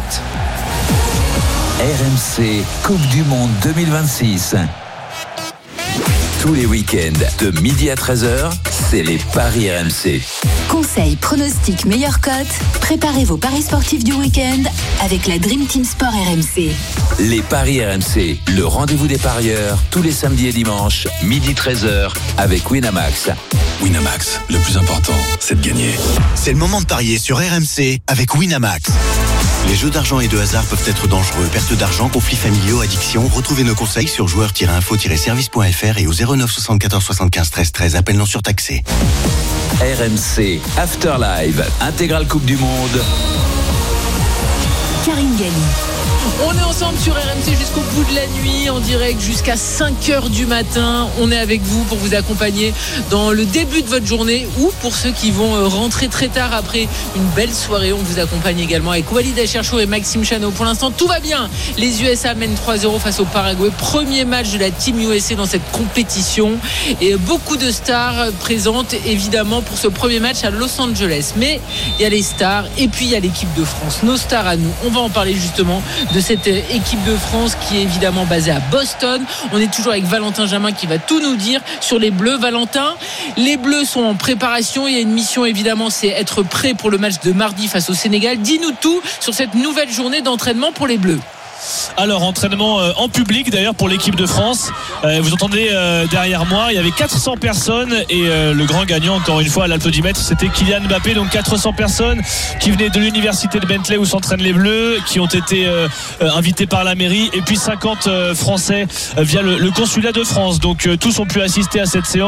RMC Coupe du Monde 2026. Tous les week-ends, de midi à 13h, c'est les Paris RMC. Conseils, pronostics, meilleures cotes. Préparez vos paris sportifs du week-end avec la Dream Team Sport RMC. Les Paris RMC, le rendez-vous des parieurs, tous les samedis et dimanches, midi 13h, avec Winamax. Winamax, le plus important, c'est de gagner. C'est le moment de parier sur RMC avec Winamax. Les jeux d'argent et de hasard peuvent être dangereux. Perte d'argent, conflits familiaux, addiction. Retrouvez nos conseils sur joueurs-info-service.fr et au 09 74 75 13 13. Appel non surtaxé. RMC After Live, intégrale Coupe du Monde. Karine Galli. On est ensemble sur RMC jusqu'au bout de la nuit, en direct jusqu'à 5h du matin. On est avec vous pour vous accompagner dans le début de votre journée ou pour ceux qui vont rentrer très tard après une belle soirée. On vous accompagne également avec Walid Acharchour et Maxime Chano. Pour l'instant, tout va bien. Les USA mènent 3-0 face au Paraguay. Premier match de la Team USA dans cette compétition. Et beaucoup de stars présentes, évidemment, pour ce premier match à Los Angeles. Mais il y a les stars et puis il y a l'équipe de France. Nos stars à nous. On va en parler justement de cette équipe de France qui est évidemment basée à Boston. On est toujours avec Valentin Jamin qui va tout nous dire sur les Bleus. Valentin, les Bleus sont en préparation. Il y a une mission évidemment, c'est être prêt pour le match de mardi face au Sénégal. Dis-nous tout sur cette nouvelle journée d'entraînement pour les Bleus. Alors, entraînement en public d'ailleurs pour l'équipe de France. Vous entendez derrière moi, il y avait 400 personnes et le grand gagnant, encore une fois, à l'applaudimètre, c'était Kylian Mbappé. Donc 400 personnes qui venaient de l'université de Bentley où s'entraînent les Bleus, qui ont été invités par la mairie, et puis 50 Français via le consulat de France. Donc tous ont pu assister à cette séance.